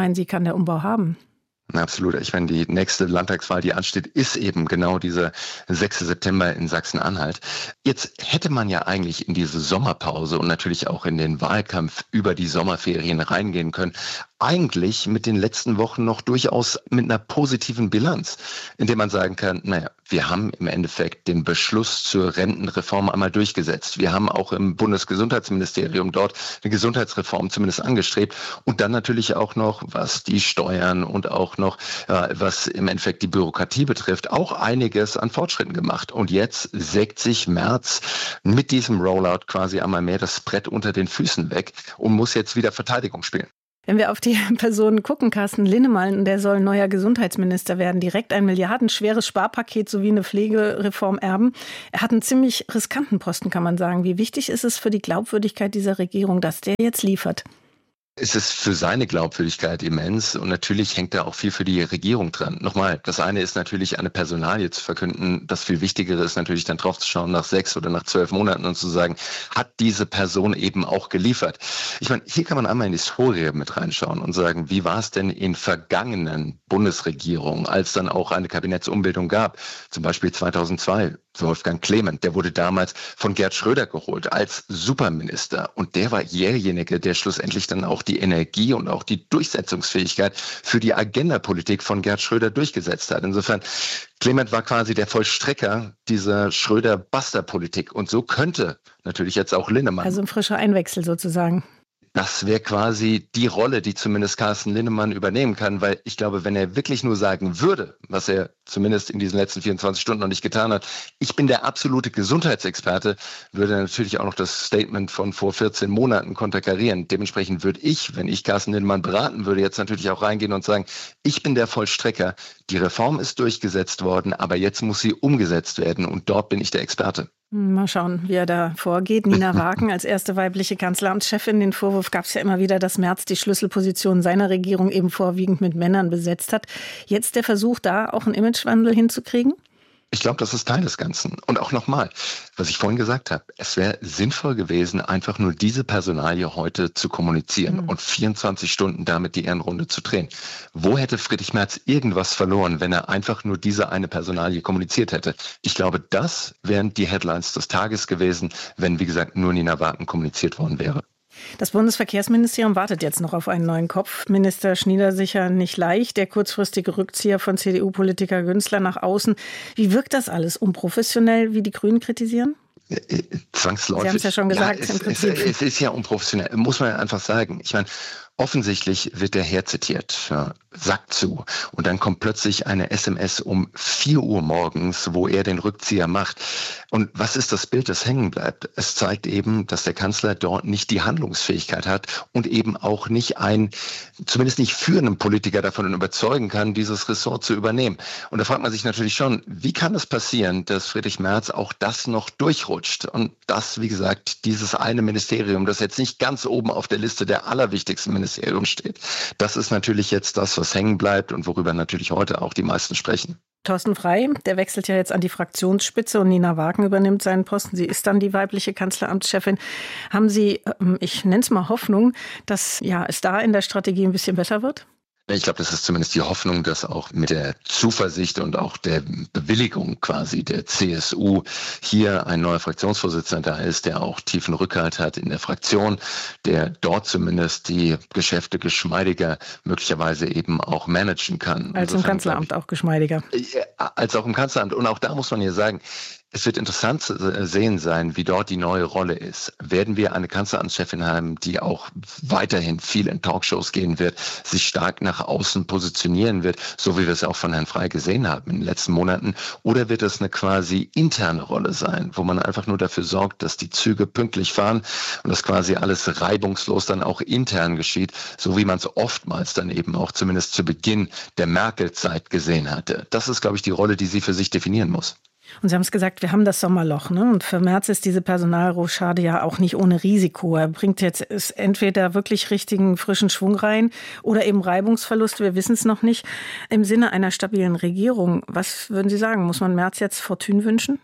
meinen Sie, kann der Umbau haben? Absolut. Ich meine, die nächste Landtagswahl, die ansteht, ist eben genau dieser sechster September in Sachsen-Anhalt. Jetzt hätte man ja eigentlich in diese Sommerpause und natürlich auch in den Wahlkampf über die Sommerferien reingehen können. Eigentlich mit den letzten Wochen noch durchaus mit einer positiven Bilanz, indem man sagen kann, naja, wir haben im Endeffekt den Beschluss zur Rentenreform einmal durchgesetzt. Wir haben auch im Bundesgesundheitsministerium dort eine Gesundheitsreform zumindest angestrebt und dann natürlich auch noch, was die Steuern und auch noch, äh, was im Endeffekt die Bürokratie betrifft, auch einiges an Fortschritten gemacht. Und jetzt sägt sich Merz mit diesem Rollout quasi einmal mehr das Brett unter den Füßen weg und muss jetzt wieder Verteidigung spielen. Wenn wir auf die Personen gucken, Carsten Linnemann, der soll neuer Gesundheitsminister werden, direkt ein milliardenschweres Sparpaket sowie eine Pflegereform erben. Er hat einen ziemlich riskanten Posten, kann man sagen. Wie wichtig ist es für die Glaubwürdigkeit dieser Regierung, dass der jetzt liefert? Es ist für seine Glaubwürdigkeit immens und natürlich hängt da auch viel für die Regierung dran. Nochmal, das eine ist natürlich eine Personalie zu verkünden. Das viel Wichtigere ist natürlich dann drauf zu schauen nach sechs oder nach zwölf Monaten und zu sagen, hat diese Person eben auch geliefert? Ich meine, hier kann man einmal in die Historie mit reinschauen und sagen, wie war es denn in vergangenen Bundesregierungen, als dann auch eine Kabinettsumbildung gab, zum Beispiel zweitausendzwei. Wolfgang Clement, der wurde damals von Gerd Schröder geholt als Superminister und der war derjenige, der schlussendlich dann auch die Energie und auch die Durchsetzungsfähigkeit für die Agendapolitik von Gerd Schröder durchgesetzt hat. Insofern, Clement war quasi der Vollstrecker dieser Schröder-Basta-Politik und so könnte natürlich jetzt auch Linnemann. Also ein frischer Einwechsel sozusagen. Das wäre quasi die Rolle, die zumindest Carsten Linnemann übernehmen kann, weil ich glaube, wenn er wirklich nur sagen würde, was er zumindest in diesen letzten vierundzwanzig Stunden noch nicht getan hat, ich bin der absolute Gesundheitsexperte, würde er natürlich auch noch das Statement von vor vierzehn Monaten konterkarieren. Dementsprechend würde ich, wenn ich Carsten Linnemann beraten würde, jetzt natürlich auch reingehen und sagen, ich bin der Vollstrecker, die Reform ist durchgesetzt worden, aber jetzt muss sie umgesetzt werden und dort bin ich der Experte. Mal schauen, wie er da vorgeht. Nina Wagen als erste weibliche Kanzleramtschefin. Den Vorwurf gab es ja immer wieder, dass Merz die Schlüsselposition seiner Regierung eben vorwiegend mit Männern besetzt hat. Jetzt der Versuch, da auch einen Imagewandel hinzukriegen? Ich glaube, das ist Teil des Ganzen. Und auch nochmal, was ich vorhin gesagt habe, es wäre sinnvoll gewesen, einfach nur diese Personalie heute zu kommunizieren mhm. und vierundzwanzig Stunden damit die Ehrenrunde zu drehen. Wo hätte Friedrich Merz irgendwas verloren, wenn er einfach nur diese eine Personalie kommuniziert hätte? Ich glaube, das wären die Headlines des Tages gewesen, wenn, wie gesagt, nur Nina Wagen kommuniziert worden wäre. Das Bundesverkehrsministerium wartet jetzt noch auf einen neuen Kopf. Minister Schnieder sicher nicht leicht. Der kurzfristige Rückzieher von C D U-Politiker Günzler nach außen. Wie wirkt das alles? Unprofessionell, wie die Grünen kritisieren? Zwangsläufig. Sie haben es ja schon gesagt. Ja, es, im Prinzip. Es, es ist ja unprofessionell, muss man einfach sagen. Ich meine, offensichtlich wird der Herr zitiert, ja, sagt zu. Und dann kommt plötzlich eine S M S um vier Uhr morgens, wo er den Rückzieher macht. Und was ist das Bild, das hängen bleibt? Es zeigt eben, dass der Kanzler dort nicht die Handlungsfähigkeit hat und eben auch nicht einen, zumindest nicht führenden Politiker davon überzeugen kann, dieses Ressort zu übernehmen. Und da fragt man sich natürlich schon, wie kann es passieren, dass Friedrich Merz auch das noch durchrutscht? Und das, wie gesagt, dieses eine Ministerium, das jetzt nicht ganz oben auf der Liste der allerwichtigsten Ministerium steht. Das ist natürlich jetzt das, was hängen bleibt und worüber natürlich heute auch die meisten sprechen. Thorsten Frey, der wechselt ja jetzt an die Fraktionsspitze und Nina Wagen übernimmt seinen Posten. Sie ist dann die weibliche Kanzleramtschefin. Haben Sie, ich nenne es mal Hoffnung, dass ja, es da in der Strategie ein bisschen besser wird? Ich glaube, das ist zumindest die Hoffnung, dass auch mit der Zuversicht und auch der Bewilligung quasi der C S U hier ein neuer Fraktionsvorsitzender da ist, der auch tiefen Rückhalt hat in der Fraktion, der dort zumindest die Geschäfte geschmeidiger möglicherweise eben auch managen kann. Als im Kanzleramt auch geschmeidiger. Als auch im Kanzleramt. Und auch da muss man ja sagen, es wird interessant zu sehen sein, wie dort die neue Rolle ist. Werden wir eine Kanzleramtschefin haben, die auch weiterhin viel in Talkshows gehen wird, sich stark nach außen positionieren wird, so wie wir es auch von Herrn Frey gesehen haben in den letzten Monaten? Oder wird es eine quasi interne Rolle sein, wo man einfach nur dafür sorgt, dass die Züge pünktlich fahren und dass quasi alles reibungslos dann auch intern geschieht, so wie man es oftmals dann eben auch zumindest zu Beginn der Merkel-Zeit gesehen hatte? Das ist, glaube ich, die Rolle, die sie für sich definieren muss. Und Sie haben es gesagt, wir haben das Sommerloch, ne? Und für Merz ist diese Personalrochade ja auch nicht ohne Risiko. Er bringt jetzt entweder wirklich richtigen frischen Schwung rein oder eben Reibungsverlust. Wir wissen es noch nicht. Im Sinne einer stabilen Regierung, was würden Sie sagen? Muss man Merz jetzt Fortune wünschen?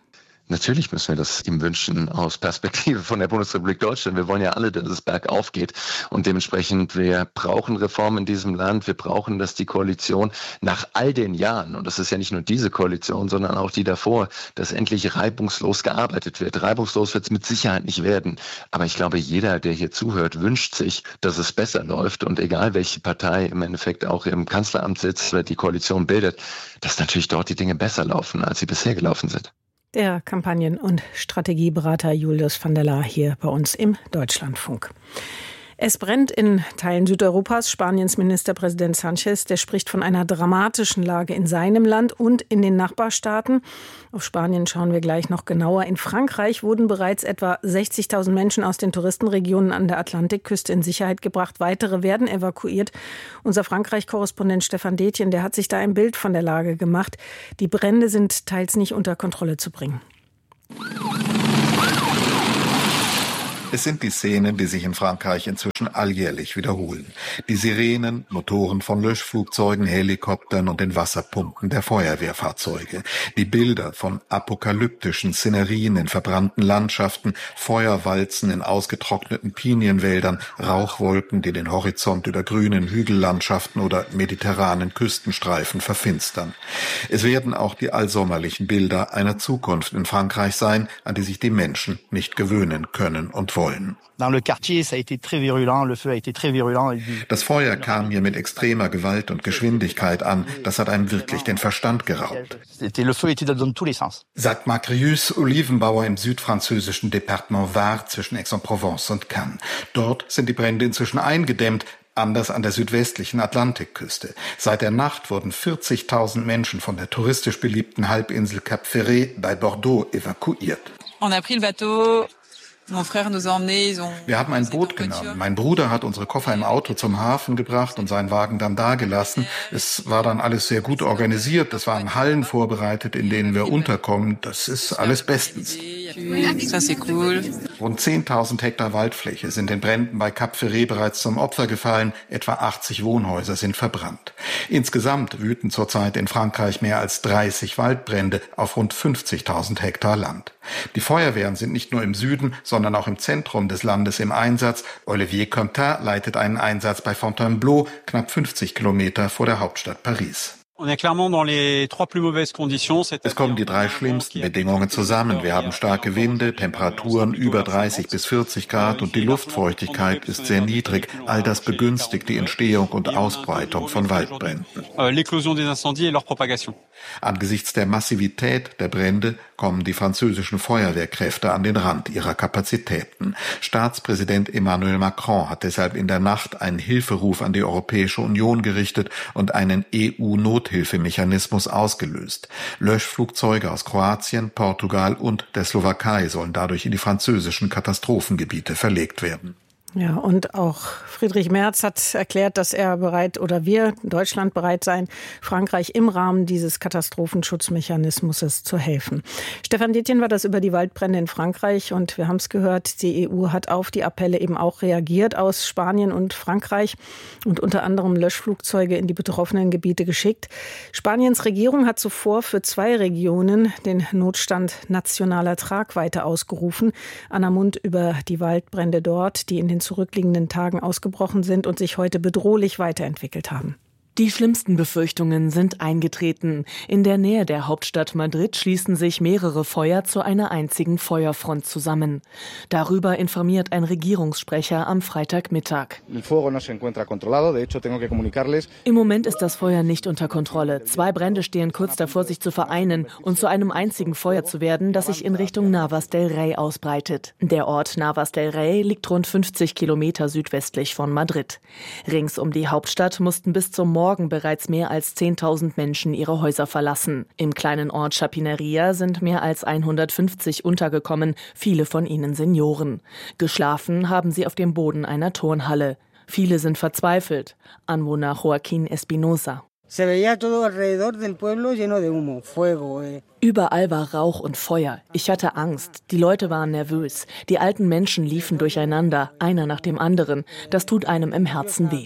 Natürlich müssen wir das ihm wünschen aus Perspektive von der Bundesrepublik Deutschland. Wir wollen ja alle, dass es bergauf geht. Und dementsprechend, wir brauchen Reformen in diesem Land. Wir brauchen, dass die Koalition nach all den Jahren, und das ist ja nicht nur diese Koalition, sondern auch die davor, dass endlich reibungslos gearbeitet wird. Reibungslos wird es mit Sicherheit nicht werden. Aber ich glaube, jeder, der hier zuhört, wünscht sich, dass es besser läuft. Und egal, welche Partei im Endeffekt auch im Kanzleramt sitzt oder die Koalition bildet, dass natürlich dort die Dinge besser laufen, als sie bisher gelaufen sind. Der Kampagnen- und Strategieberater Julius van der Laar hier bei uns im Deutschlandfunk. Es brennt in Teilen Südeuropas. Spaniens Ministerpräsident Sánchez, der spricht von einer dramatischen Lage in seinem Land und in den Nachbarstaaten. Auf Spanien schauen wir gleich noch genauer. In Frankreich wurden bereits etwa sechzigtausend Menschen aus den Touristenregionen an der Atlantikküste in Sicherheit gebracht. Weitere werden evakuiert. Unser Frankreich-Korrespondent Stefan Detjen, der hat sich da ein Bild von der Lage gemacht. Die Brände sind teils nicht unter Kontrolle zu bringen. Es sind die Szenen, die sich in Frankreich inzwischen alljährlich wiederholen. Die Sirenen, Motoren von Löschflugzeugen, Helikoptern und den Wasserpumpen der Feuerwehrfahrzeuge. Die Bilder von apokalyptischen Szenerien in verbrannten Landschaften, Feuerwalzen in ausgetrockneten Pinienwäldern, Rauchwolken, die den Horizont über grünen Hügellandschaften oder mediterranen Küstenstreifen verfinstern. Es werden auch die allsommerlichen Bilder einer Zukunft in Frankreich sein, an die sich die Menschen nicht gewöhnen können und wollen. Das Feuer kam hier mit extremer Gewalt und Geschwindigkeit an. Das hat einem wirklich den Verstand geraubt. Sagt Marc Olivenbauer im südfranzösischen Departement Var zwischen Aix-en-Provence und Cannes. Dort sind die Brände inzwischen eingedämmt, anders an der südwestlichen Atlantikküste. Seit der Nacht wurden vierzigtausend Menschen von der touristisch beliebten Halbinsel Cap Ferret bei Bordeaux evakuiert. Wir haben ein Boot genommen. Mein Bruder hat unsere Koffer im Auto zum Hafen gebracht und seinen Wagen dann dagelassen. Es war dann alles sehr gut organisiert. Es waren Hallen vorbereitet, in denen wir unterkommen. Das ist alles bestens. Rund zehntausend Hektar Waldfläche sind den Bränden bei Cap Ferret bereits zum Opfer gefallen. Etwa achtzig Wohnhäuser sind verbrannt. Insgesamt wüten zurzeit in Frankreich mehr als dreißig Waldbrände auf rund fünfzigtausend Hektar Land. Die Feuerwehren sind nicht nur im Süden, sondern auch im Zentrum des Landes im Einsatz. Olivier Comtin leitet einen Einsatz bei Fontainebleau, knapp fünfzig Kilometer vor der Hauptstadt Paris. Es kommen die drei schlimmsten Bedingungen zusammen. Wir haben starke Winde, Temperaturen über dreißig bis vierzig Grad und die Luftfeuchtigkeit ist sehr niedrig. All das begünstigt die Entstehung und Ausbreitung von Waldbränden. Angesichts der Massivität der Brände kommen die französischen Feuerwehrkräfte an den Rand ihrer Kapazitäten. Staatspräsident Emmanuel Macron hat deshalb in der Nacht einen Hilferuf an die Europäische Union gerichtet und einen E U-Nothilfemechanismus ausgelöst. Löschflugzeuge aus Kroatien, Portugal und der Slowakei sollen dadurch in die französischen Katastrophengebiete verlegt werden. Ja, und auch Friedrich Merz hat erklärt, dass er bereit oder wir, Deutschland, bereit seien, Frankreich im Rahmen dieses Katastrophenschutzmechanismus zu helfen. Stefan Detjen war das über die Waldbrände in Frankreich und wir haben es gehört, die E U hat auf die Appelle eben auch reagiert aus Spanien und Frankreich und unter anderem Löschflugzeuge in die betroffenen Gebiete geschickt. Spaniens Regierung hat zuvor für zwei Regionen den Notstand nationaler Tragweite ausgerufen. Anna Mund über die Waldbrände dort, die in den zurückliegenden Tagen ausgebrochen sind und sich heute bedrohlich weiterentwickelt haben. Die schlimmsten Befürchtungen sind eingetreten. In der Nähe der Hauptstadt Madrid schließen sich mehrere Feuer zu einer einzigen Feuerfront zusammen. Darüber informiert ein Regierungssprecher am Freitagmittag. Im Moment ist das Feuer nicht unter Kontrolle. Zwei Brände stehen kurz davor, sich zu vereinen und zu einem einzigen Feuer zu werden, das sich in Richtung Navas del Rey ausbreitet. Der Ort Navas del Rey liegt rund fünfzig Kilometer südwestlich von Madrid. Rings um die Hauptstadt mussten bis zum Morgen Morgen bereits mehr als zehntausend Menschen ihre Häuser verlassen. Im kleinen Ort Chapinería sind mehr als hundertfünfzig untergekommen, viele von ihnen Senioren. Geschlafen haben sie auf dem Boden einer Turnhalle. Viele sind verzweifelt. Anwohner Joaquín Espinosa. Überall war Rauch und Feuer. Ich hatte Angst. Die Leute waren nervös. Die alten Menschen liefen durcheinander, einer nach dem anderen. Das tut einem im Herzen weh.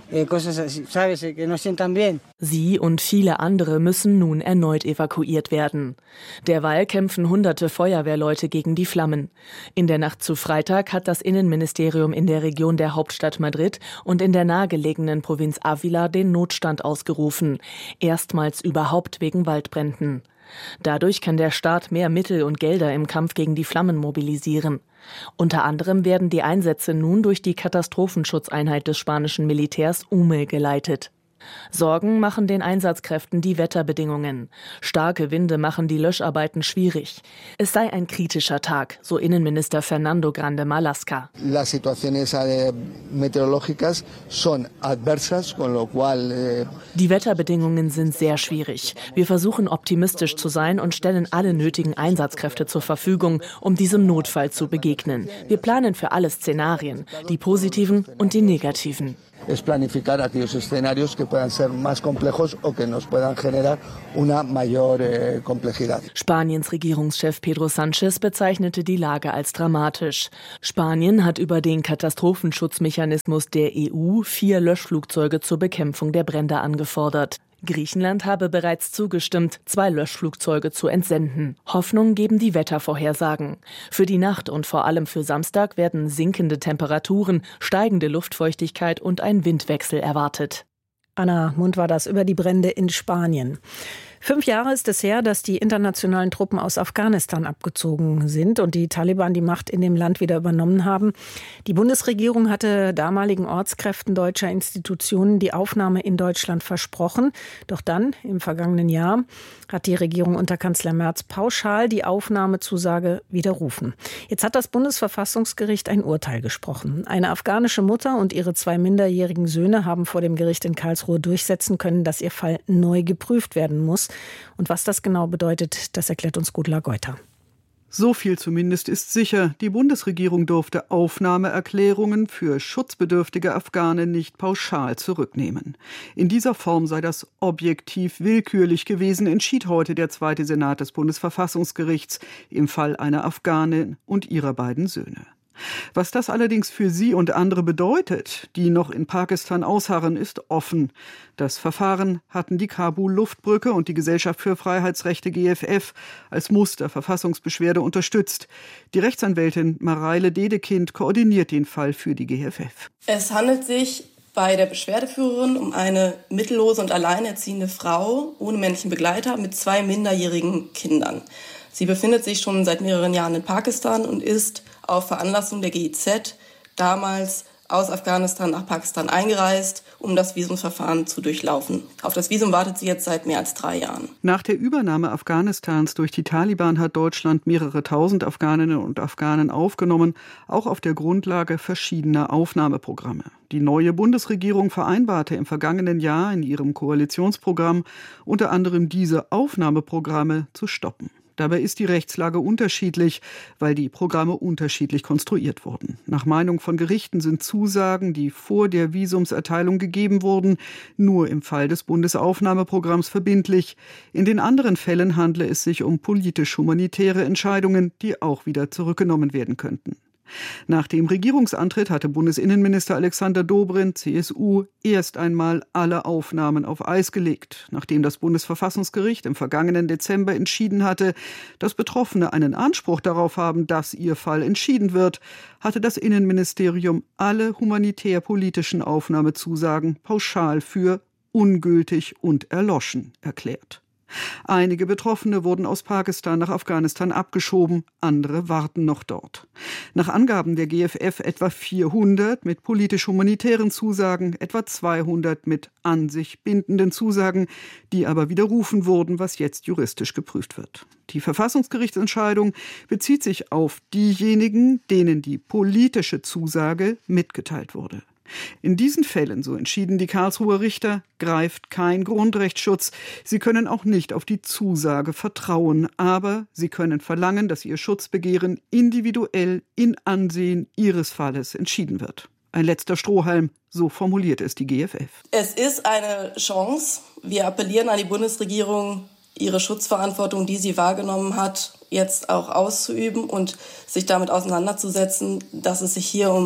Sie und viele andere müssen nun erneut evakuiert werden. Derweil kämpfen hunderte Feuerwehrleute gegen die Flammen. In der Nacht zu Freitag hat das Innenministerium in der Region der Hauptstadt Madrid und in der nahegelegenen Provinz Ávila den Notstand ausgerufen. Erstmals überhaupt wegen Waldbränden. Dadurch kann der Staat mehr Mittel und Gelder im Kampf gegen die Flammen mobilisieren. Unter anderem werden die Einsätze nun durch die Katastrophenschutzeinheit des spanischen Militärs U M E geleitet. Sorgen machen den Einsatzkräften die Wetterbedingungen. Starke Winde machen die Löscharbeiten schwierig. Es sei ein kritischer Tag, so Innenminister Fernando Grande Marlaska. Las situaciones meteorológicas son adversas, con lo cual Die Wetterbedingungen sind sehr schwierig. Wir versuchen optimistisch zu sein und stellen alle nötigen Einsatzkräfte zur Verfügung, um diesem Notfall zu begegnen. Wir planen für alle Szenarien, die positiven und die negativen. es planificar aquellos escenarios que puedan ser más complejos o que nos puedan generar una mayor eh, complejidad. Spaniens Regierungschef Pedro Sánchez bezeichnete die Lage als dramatisch. Spanien hat über den Katastrophenschutzmechanismus der E U vier Löschflugzeuge zur Bekämpfung der Brände angefordert. Griechenland habe bereits zugestimmt, zwei Löschflugzeuge zu entsenden. Hoffnung geben die Wettervorhersagen. Für die Nacht und vor allem für Samstag werden sinkende Temperaturen, steigende Luftfeuchtigkeit und ein Windwechsel erwartet. Anna Mund war das über die Brände in Spanien. Fünf Jahre ist es her, dass die internationalen Truppen aus Afghanistan abgezogen sind und die Taliban die Macht in dem Land wieder übernommen haben. Die Bundesregierung hatte damaligen Ortskräften deutscher Institutionen die Aufnahme in Deutschland versprochen. Doch dann, im vergangenen Jahr, hat die Regierung unter Kanzler Merz pauschal die Aufnahmezusage widerrufen. Jetzt hat das Bundesverfassungsgericht ein Urteil gesprochen. Eine afghanische Mutter und ihre zwei minderjährigen Söhne haben vor dem Gericht in Karlsruhe durchsetzen können, dass ihr Fall neu geprüft werden muss. Und was das genau bedeutet, das erklärt uns Gudla Geuter. So viel zumindest ist sicher. Die Bundesregierung durfte Aufnahmeerklärungen für schutzbedürftige Afghanen nicht pauschal zurücknehmen. In dieser Form sei das objektiv willkürlich gewesen, entschied heute der zweite Senat des Bundesverfassungsgerichts im Fall einer Afghanin und ihrer beiden Söhne. Was das allerdings für sie und andere bedeutet, die noch in Pakistan ausharren, ist offen. Das Verfahren hatten die Kabul-Luftbrücke und die Gesellschaft für Freiheitsrechte G F F als Musterverfassungsbeschwerde unterstützt. Die Rechtsanwältin Mareile Dedekind koordiniert den Fall für die G F F. Es handelt sich bei der Beschwerdeführerin um eine mittellose und alleinerziehende Frau ohne männlichen Begleiter mit zwei minderjährigen Kindern. Sie befindet sich schon seit mehreren Jahren in Pakistan und ist auf Veranlassung der G I Z damals aus Afghanistan nach Pakistan eingereist, um das Visumsverfahren zu durchlaufen. Auf das Visum wartet sie jetzt seit mehr als drei Jahren. Nach der Übernahme Afghanistans durch die Taliban hat Deutschland mehrere tausend Afghaninnen und Afghanen aufgenommen, auch auf der Grundlage verschiedener Aufnahmeprogramme. Die neue Bundesregierung vereinbarte im vergangenen Jahr in ihrem Koalitionsprogramm unter anderem diese Aufnahmeprogramme zu stoppen. Dabei ist die Rechtslage unterschiedlich, weil die Programme unterschiedlich konstruiert wurden. Nach Meinung von Gerichten sind Zusagen, die vor der Visumserteilung gegeben wurden, nur im Fall des Bundesaufnahmeprogramms verbindlich. In den anderen Fällen handle es sich um politisch-humanitäre Entscheidungen, die auch wieder zurückgenommen werden könnten. Nach dem Regierungsantritt hatte Bundesinnenminister Alexander Dobrindt, C S U, erst einmal alle Aufnahmen auf Eis gelegt. Nachdem das Bundesverfassungsgericht im vergangenen Dezember entschieden hatte, dass Betroffene einen Anspruch darauf haben, dass ihr Fall entschieden wird, hatte das Innenministerium alle humanitär-politischen Aufnahmezusagen pauschal für ungültig und erloschen erklärt. Einige Betroffene wurden aus Pakistan nach Afghanistan abgeschoben, andere warten noch dort. Nach Angaben der G F F etwa vierhundert mit politisch-humanitären Zusagen, etwa zweihundert mit an sich bindenden Zusagen, die aber widerrufen wurden, was jetzt juristisch geprüft wird. Die Verfassungsgerichtsentscheidung bezieht sich auf diejenigen, denen die politische Zusage mitgeteilt wurde. In diesen Fällen, so entschieden die Karlsruher Richter, greift kein Grundrechtsschutz. Sie können auch nicht auf die Zusage vertrauen, aber sie können verlangen, dass ihr Schutzbegehren individuell in Ansehen ihres Falles entschieden wird. Ein letzter Strohhalm, so formuliert es die G F F. Es ist eine Chance. Wir appellieren an die Bundesregierung, ihre Schutzverantwortung, die sie wahrgenommen hat, jetzt auch auszuüben und sich damit auseinanderzusetzen, dass es sich hier um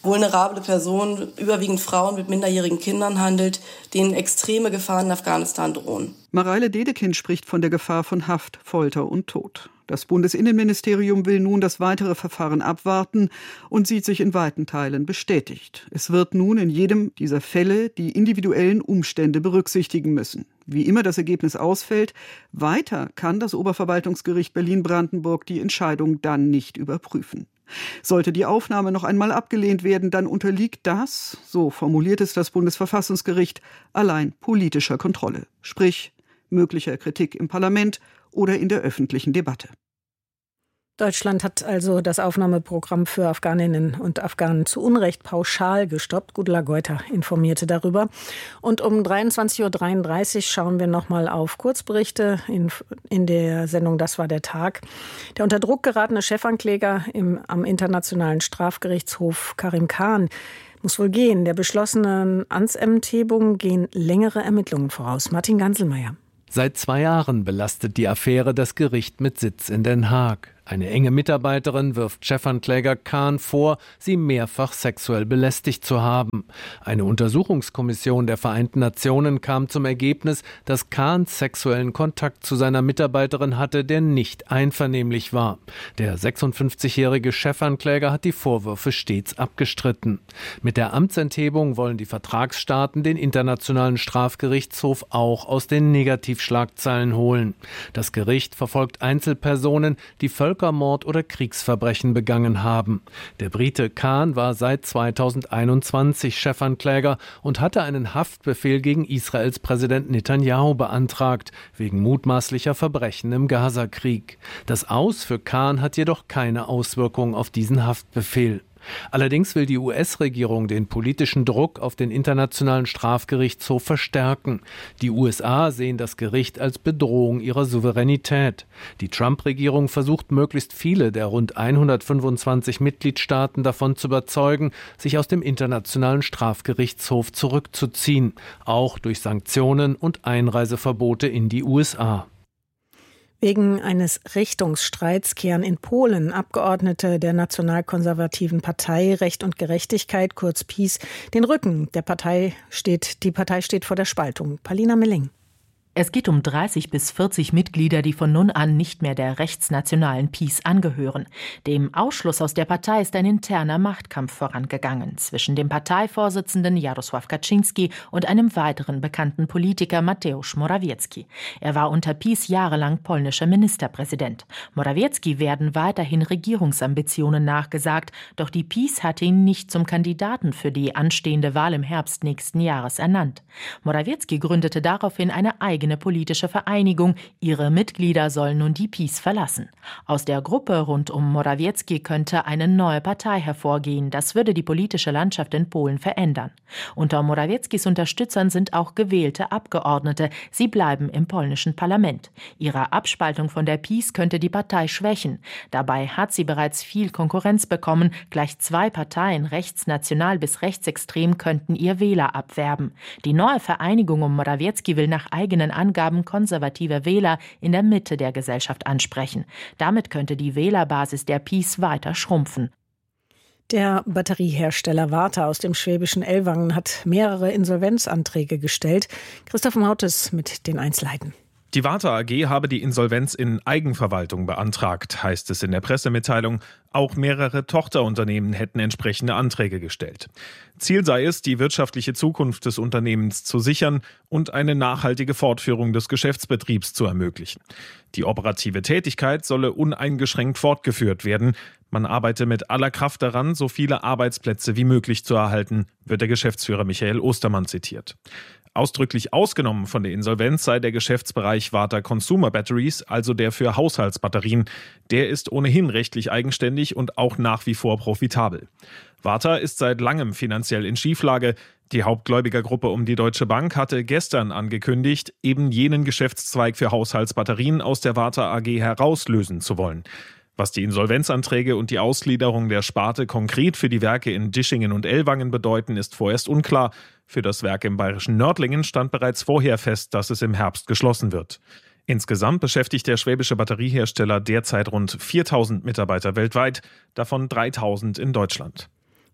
vulnerable Personen, überwiegend Frauen mit minderjährigen Kindern handelt, denen extreme Gefahren in Afghanistan drohen. Mareile Dedekind spricht von der Gefahr von Haft, Folter und Tod. Das Bundesinnenministerium will nun das weitere Verfahren abwarten und sieht sich in weiten Teilen bestätigt. Es wird nun in jedem dieser Fälle die individuellen Umstände berücksichtigen müssen. Wie immer das Ergebnis ausfällt, weiter kann das Oberverwaltungsgericht Berlin-Brandenburg die Entscheidung dann nicht überprüfen. Sollte die Aufnahme noch einmal abgelehnt werden, dann unterliegt das, so formuliert es das Bundesverfassungsgericht, allein politischer Kontrolle, sprich möglicher Kritik im Parlament oder in der öffentlichen Debatte. Deutschland hat also das Aufnahmeprogramm für Afghaninnen und Afghanen zu Unrecht pauschal gestoppt. Gudula Geuter informierte darüber. Und um dreiundzwanzig Uhr dreiunddreißig schauen wir nochmal auf Kurzberichte in, in der Sendung Das war der Tag. Der unter Druck geratene Chefankläger im, am Internationalen Strafgerichtshof Karim Khan muss wohl gehen. Der beschlossenen Amtsenthebung gehen längere Ermittlungen voraus. Martin Ganselmeier. Seit zwei Jahren belastet die Affäre das Gericht mit Sitz in Den Haag. Eine enge Mitarbeiterin wirft Chefankläger Khan vor, sie mehrfach sexuell belästigt zu haben. Eine Untersuchungskommission der Vereinten Nationen kam zum Ergebnis, dass Khan sexuellen Kontakt zu seiner Mitarbeiterin hatte, der nicht einvernehmlich war. Der sechsundfünfzigjährige Chefankläger hat die Vorwürfe stets abgestritten. Mit der Amtsenthebung wollen die Vertragsstaaten den Internationalen Strafgerichtshof auch aus den Negativschlagzeilen holen. Das Gericht verfolgt Einzelpersonen, die Völkermord oder Kriegsverbrechen begangen haben. Der Brite Khan war seit zweitausendeinundzwanzig Chefankläger und hatte einen Haftbefehl gegen Israels Präsident Netanyahu beantragt, wegen mutmaßlicher Verbrechen im Gazakrieg. Das Aus für Khan hat jedoch keine Auswirkung auf diesen Haftbefehl. Allerdings will die U S-Regierung den politischen Druck auf den Internationalen Strafgerichtshof verstärken. Die U S A sehen das Gericht als Bedrohung ihrer Souveränität. Die Trump-Regierung versucht, möglichst viele der rund hundertfünfundzwanzig Mitgliedstaaten davon zu überzeugen, sich aus dem Internationalen Strafgerichtshof zurückzuziehen, auch durch Sanktionen und Einreiseverbote in die U S A. Wegen eines Richtungsstreits kehren in Polen Abgeordnete der nationalkonservativen Partei Recht und Gerechtigkeit, kurz PiS, den Rücken. Der Partei steht, die Partei steht vor der Spaltung. Palina Milling. Es geht um dreißig bis vierzig Mitglieder, die von nun an nicht mehr der rechtsnationalen PiS angehören. Dem Ausschluss aus der Partei ist ein interner Machtkampf vorangegangen zwischen dem Parteivorsitzenden Jarosław Kaczyński und einem weiteren bekannten Politiker Mateusz Morawiecki. Er war unter PiS jahrelang polnischer Ministerpräsident. Morawiecki werden weiterhin Regierungsambitionen nachgesagt, doch die PiS hatte ihn nicht zum Kandidaten für die anstehende Wahl im Herbst nächsten Jahres ernannt. Morawiecki gründete daraufhin eine eigene Eine politische Vereinigung. Ihre Mitglieder sollen nun die PiS verlassen. Aus der Gruppe rund um Morawiecki könnte eine neue Partei hervorgehen. Das würde die politische Landschaft in Polen verändern. Unter Morawieckis Unterstützern sind auch gewählte Abgeordnete. Sie bleiben im polnischen Parlament. Ihre Abspaltung von der PiS könnte die Partei schwächen. Dabei hat sie bereits viel Konkurrenz bekommen. Gleich zwei Parteien, rechtsnational bis rechtsextrem, könnten ihr Wähler abwerben. Die neue Vereinigung um Morawiecki will nach eigenen Angaben konservative Wähler in der Mitte der Gesellschaft ansprechen. Damit könnte die Wählerbasis der PiS weiter schrumpfen. Der Batteriehersteller Varta aus dem schwäbischen Ellwangen hat mehrere Insolvenzanträge gestellt. Christoph Mautes mit den Einzelheiten. Die Varta A G habe die Insolvenz in Eigenverwaltung beantragt, heißt es in der Pressemitteilung. Auch mehrere Tochterunternehmen hätten entsprechende Anträge gestellt. Ziel sei es, die wirtschaftliche Zukunft des Unternehmens zu sichern und eine nachhaltige Fortführung des Geschäftsbetriebs zu ermöglichen. Die operative Tätigkeit solle uneingeschränkt fortgeführt werden. Man arbeite mit aller Kraft daran, so viele Arbeitsplätze wie möglich zu erhalten, wird der Geschäftsführer Michael Ostermann zitiert. Ausdrücklich ausgenommen von der Insolvenz sei der Geschäftsbereich Varta Consumer Batteries, also der für Haushaltsbatterien. Der ist ohnehin rechtlich eigenständig und auch nach wie vor profitabel. Varta ist seit langem finanziell in Schieflage. Die Hauptgläubigergruppe um die Deutsche Bank hatte gestern angekündigt, eben jenen Geschäftszweig für Haushaltsbatterien aus der Varta A G herauslösen zu wollen. Was die Insolvenzanträge und die Ausgliederung der Sparte konkret für die Werke in Dischingen und Ellwangen bedeuten, ist vorerst unklar. Für das Werk im bayerischen Nördlingen stand bereits vorher fest, dass es im Herbst geschlossen wird. Insgesamt beschäftigt der schwäbische Batteriehersteller derzeit rund viertausend Mitarbeiter weltweit, davon dreitausend in Deutschland.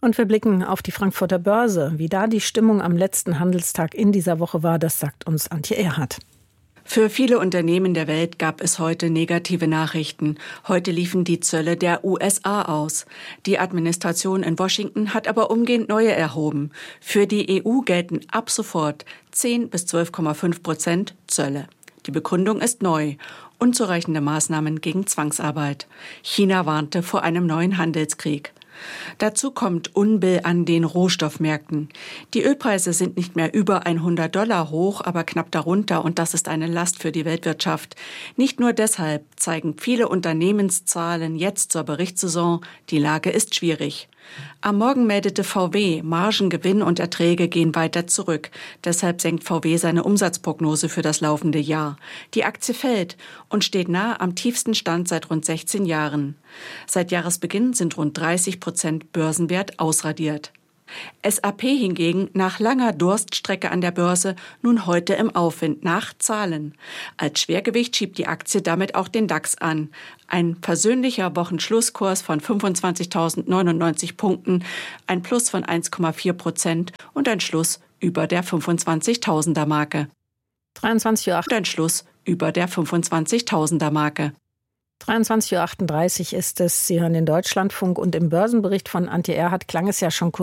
Und wir blicken auf die Frankfurter Börse. Wie da die Stimmung am letzten Handelstag in dieser Woche war, das sagt uns Antje Erhardt. Für viele Unternehmen der Welt gab es heute negative Nachrichten. Heute liefen die Zölle der U S A aus. Die Administration in Washington hat aber umgehend neue erhoben. Für die E U gelten ab sofort zehn bis zwölf Komma fünf Prozent Zölle. Die Begründung ist neu. Unzureichende Maßnahmen gegen Zwangsarbeit. China warnte vor einem neuen Handelskrieg. Dazu kommt Unbill an den Rohstoffmärkten. Die Ölpreise sind nicht mehr über hundert Dollar hoch, aber knapp darunter, und das ist eine Last für die Weltwirtschaft. Nicht nur deshalb zeigen viele Unternehmenszahlen jetzt zur Berichtssaison, die Lage ist schwierig. Am Morgen meldete V W, Margen, Gewinn und Erträge gehen weiter zurück. Deshalb senkt V W seine Umsatzprognose für das laufende Jahr. Die Aktie fällt und steht nahe am tiefsten Stand seit rund sechzehn Jahren. Seit Jahresbeginn sind rund dreißig Prozent Börsenwert ausradiert. S A P hingegen nach langer Durststrecke an der Börse nun heute im Aufwind nach Zahlen. Als Schwergewicht schiebt die Aktie damit auch den DAX an. Ein versöhnlicher Wochenschlusskurs von fünfundzwanzigtausendneunundneunzig Punkten, ein Plus von eins Komma vier Prozent und ein Schluss über der fünfundzwanzigtausender Marke. dreiundzwanzig Uhr acht. Ein Schluss über der fünfundzwanzigtausender Marke. dreiundzwanzig Uhr achtunddreißig ist es. Sie hören den Deutschlandfunk und im Börsenbericht von Antje Erhardt klang es ja schon kurz